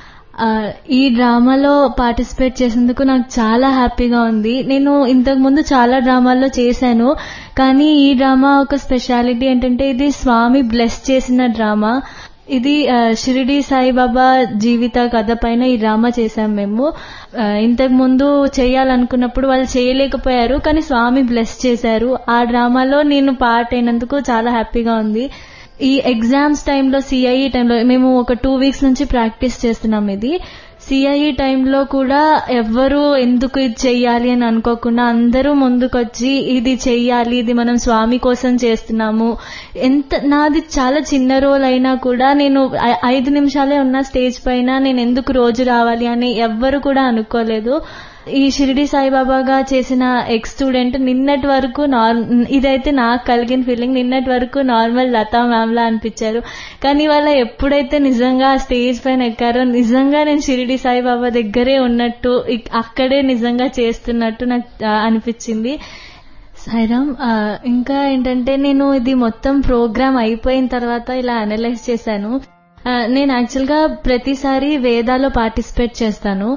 ఈ డ్రామాలో పార్టిసిపేట్ చేసేందుకు నాకు చాలా హ్యాపీగా ఉంది. నేను ఇంతకు ముందు చాలా డ్రామాల్లో చేశాను, కానీ ఈ డ్రామా ఒక స్పెషాలిటీ ఏంటంటే ఇది స్వామి బ్లెస్ చేసిన డ్రామా. ఇది షిరిడీ సాయిబాబా జీవిత కథ పైన ఈ డ్రామా చేశాం మేము. ఇంతకు ముందు చేయాలనుకున్నప్పుడు వాళ్ళు చేయలేకపోయారు, కానీ స్వామి బ్లెస్ చేశారు. ఆ డ్రామాలో నేను పార్ట్ అయినందుకు చాలా హ్యాపీగా ఉంది. ఈ ఎగ్జామ్స్ టైంలో, CIE టైంలో మేము ఒక 2 weeks నుంచి ప్రాక్టీస్ చేస్తున్నాం. ఇది CIE టైంలో కూడా ఎవ్వరూ ఎందుకు ఇది చెయ్యాలి అని అనుకోకుండా అందరూ ముందుకొచ్చి ఇది చెయ్యాలి, ఇది మనం స్వామి కోసం చేస్తున్నాము. నాది చాలా చిన్న రోల్ అయినా కూడా నేను 5 నిమిషాలే ఉన్న స్టేజ్ పైన నేను ఎందుకు రోజు రావాలి అని ఎవ్వరు కూడా అనుకోలేదు. ఈ షిరిడి సాయిబాబాగా చేసిన ఎక్స్ స్టూడెంట్ నిన్నటి వరకు ఇదైతే నాకు కలిగిన ఫీలింగ్, నిన్నటి వరకు నార్మల్ లతా మ్యామ్ లా అనిపించారు. కానీ వాళ్ళ ఎప్పుడైతే నిజంగా స్టేజ్ పైన ఎక్కారో నిజంగా నేను షిరిడి సాయిబాబా దగ్గరే ఉన్నట్టు, అక్కడే నిజంగా చేస్తున్నట్టు నాకు అనిపించింది. సాయిరామ్, ఇంకా ఏంటంటే నేను ఇది మొత్తం ప్రోగ్రామ్ అయిపోయిన తర్వాత ఇలా అనలైజ్ చేశాను. నేను యాక్చువల్గా ప్రతిసారి వేదాలో పార్టిసిపేట్ చేస్తాను.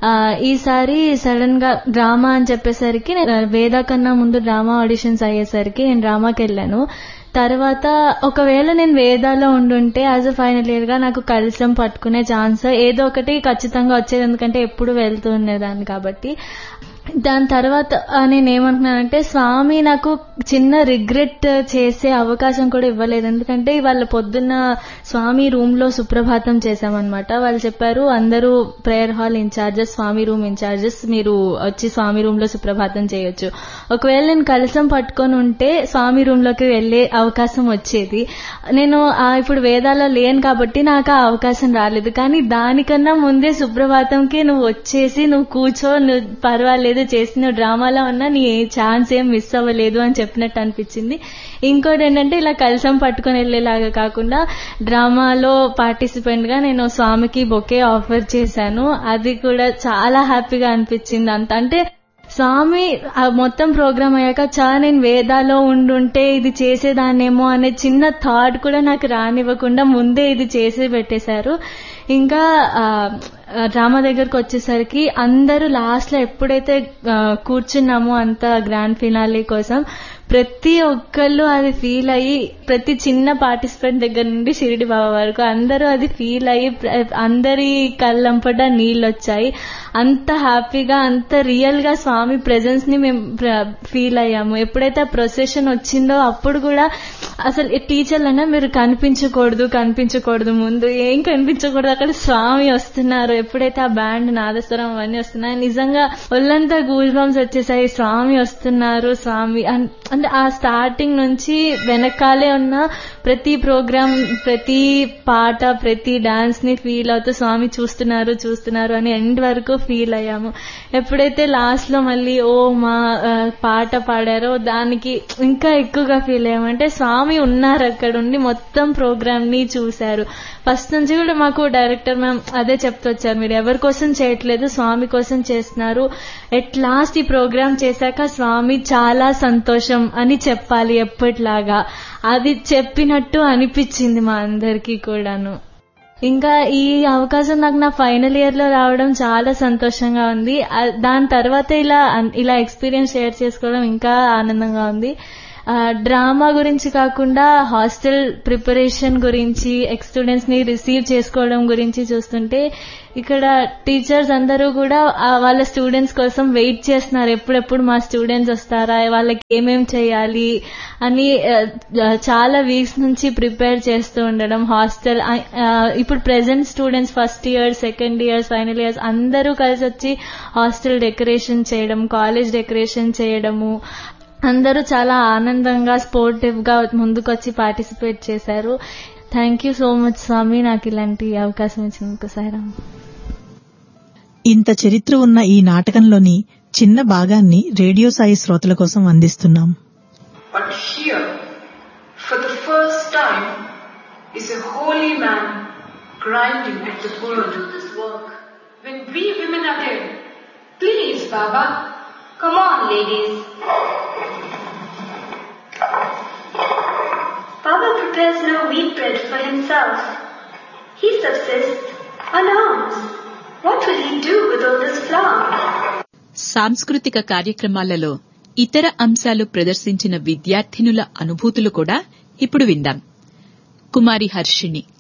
ఈసారి సడన్ గా డ్రామా అని చెప్పేసరికి వేద కన్నా ముందు డ్రామా ఆడిషన్స్ అయ్యేసరికి నేను డ్రామాకి వెళ్ళాను. తర్వాత ఒకవేళ నేను వేదాలో ఉండుంటే యాజ్ అ ఫైనల్ ఇయర్ గా నాకు కలశం పట్టుకునే ఛాన్స్ ఏదో ఒకటి ఖచ్చితంగా వచ్చేది, ఎందుకంటే ఎప్పుడు వెళ్తూ ఉండేదాన్ని కాబట్టి. దాని తర్వాత నేనేమంటున్నానంటే స్వామి నాకు చిన్న రిగ్రెట్ చేసే అవకాశం కూడా ఇవ్వలేదు. ఎందుకంటే ఇవాళ పొద్దున్న స్వామి రూమ్ లో సుప్రభాతం చేశామన్నమాట. వాళ్ళు చెప్పారు అందరూ ప్రేయర్ హాల్ ఇన్ఛార్జెస్, స్వామి రూమ్ ఇన్ఛార్జెస్ మీరు వచ్చి స్వామి రూమ్ లో సుప్రభాతం చేయొచ్చు. ఒకవేళ నేను కలశం పట్టుకొని ఉంటే స్వామి రూమ్ లోకి వెళ్లే అవకాశం వచ్చేది. నేను ఇప్పుడు వేదాల్లో లేను కాబట్టి నాకు ఆ అవకాశం రాలేదు. కానీ దానికన్నా ముందే సుప్రభాతంకి నువ్వు వచ్చేసి నువ్వు కూర్చో, నువ్వు పర్వాలేదు చేసి నువ్వు డ్రామాలో ఉన్నా నీ ఛాన్స్ ఏం మిస్ అవ్వలేదు అని చెప్పినట్టు అనిపించింది. ఇంకోటి ఏంటంటే ఇలా కలశం పట్టుకొని వెళ్లేలాగా కాకుండా డ్రామాలో పార్టిసిపెంట్ గా నేను స్వామికి బొకే ఆఫర్ చేశాను. అది కూడా చాలా హ్యాపీగా అనిపించింది. అంటే స్వామి మొత్తం ప్రోగ్రామ్ అయ్యాక నేను వేదాలో ఉండుంటే ఇది చేసేదాన్నేమో అనే చిన్న థాట్ కూడా నాకు రానివ్వకుండా ముందే ఇది చేసి పెట్టేశారు. ఇంకా డ్రామా దగ్గరకు వచ్చేసరికి అందరూ లాస్ట్ లో ఎప్పుడైతే కూర్చున్నామో అంత గ్రాండ్ ఫినాలే కోసం ప్రతి ఒక్కళ్ళు అది ఫీల్ అయ్యి, ప్రతి చిన్న పార్టిసిపెంట్ దగ్గర నుండి షిరిడి బాబా వరకు అందరూ అది ఫీల్ అయ్యి అందరి కళ్ళంపట నీళ్ళు వచ్చాయి. అంత హ్యాపీగా, అంత రియల్ గా స్వామి ప్రెజెన్స్ ని మేము ఫీల్ అయ్యాము. ఎప్పుడైతే ఆ ప్రొసెషన్ వచ్చిందో అప్పుడు కూడా అసలు టీచర్లన్నా మీరు కనిపించకూడదు ముందు ఏం కనిపించకూడదు, అక్కడ స్వామి వస్తున్నారు. ఎప్పుడైతే ఆ బ్యాండ్ నాదస్వరం అవన్నీ వస్తున్నాయి నిజంగా ఒళ్ళంతా గూస్ బంప్స్ వచ్చేసాయి. స్వామి వస్తున్నారు, స్వామి అంటే ఆ స్టార్టింగ్ నుంచి వెనకాలే ఉన్న ప్రతి ప్రోగ్రామ్, ప్రతి పాట, ప్రతి డాన్స్ ని ఫీల్ అవుతూ స్వామి చూస్తున్నారు అని ఎండ్ వరకు ఫీల్ అయ్యాము. ఎప్పుడైతే లాస్ట్ లో మళ్ళీ మా పాట పాడారో దానికి ఇంకా ఎక్కువగా ఫీల్ అయ్యామంటే స్వామి ఉన్నారు అక్కడ ఉండి మొత్తం ప్రోగ్రామ్ ని చూశారు. ఫస్ట్ నుంచి కూడా మాకు డైరెక్టర్ మ్యామ్ అదే చెప్తొచ్చారు, మీరు ఎవరి కోసం చేయట్లేదు, స్వామి కోసం చేస్తున్నారు. ఎట్ లాస్ట్ ఈ ప్రోగ్రామ్ చేశాక స్వామి చాలా సంతోషం అని చెప్పాలి ఎప్పటిలాగా. అది చెప్పినట్టు అనిపించింది మా అందరికీ కూడాను. ఇంకా ఈ అవకాశం నాకు నా ఫైనల్ ఇయర్ లో రావడం చాలా సంతోషంగా ఉంది. దాని తర్వాత ఇలా ఎక్స్పీరియన్స్ షేర్ చేసుకోవడం ఇంకా ఆనందంగా ఉంది. డ్రామా గురించి కాకుండా హాస్టల్ ప్రిపరేషన్ గురించి, ఎక్స్ స్టూడెంట్స్ ని రిసీవ్ చేసుకోవడం గురించి చూస్తుంటే ఇక్కడ టీచర్స్ అందరూ కూడా వాళ్ళ స్టూడెంట్స్ కోసం వెయిట్ చేస్తున్నారు. ఎప్పుడెప్పుడు మా స్టూడెంట్స్ వస్తారా, వాళ్ళకి ఏమేం చేయాలి అని చాలా వీక్స్ నుంచి ప్రిపేర్ చేస్తూ ఉండడం. హాస్టల్ ఇప్పుడు present students first year, second years, final years అందరూ కలిసి వచ్చి హాస్టల్ డెకరేషన్ చేయడం, కాలేజ్ డెకరేషన్ చేయడము, అందరూ చాలా ఆనందంగా స్పోర్టివ్ గా ముందుకొచ్చి పార్టిసిపేట్ చేశారు. థ్యాంక్ యూ సో మచ్ స్వామి, నాకు ఇలాంటి అవకాశం ఇచ్చినందుకు. సాయిరామ్. ఇంత చరిత్ర ఉన్న ఈ నాటకంలోని చిన్న భాగాన్ని రేడియో సాయి శ్రోతల కోసం అందిస్తున్నాం. But here, for the first time, is a holy man grinding at the world. Do this work when we women are there. Please, Baba. Come on, ladies. Baba prepares no wheat bread for himself. He subsists on alms. What will he do with all this flour? సాంస్కృతిక కార్యక్రమాలలో ఇతర అంశాలు ప్రదర్శించిన విద్యార్థినుల అనుభూతులు కూడా ఇప్పుడు విందాం. కుమారి హర్షిణి.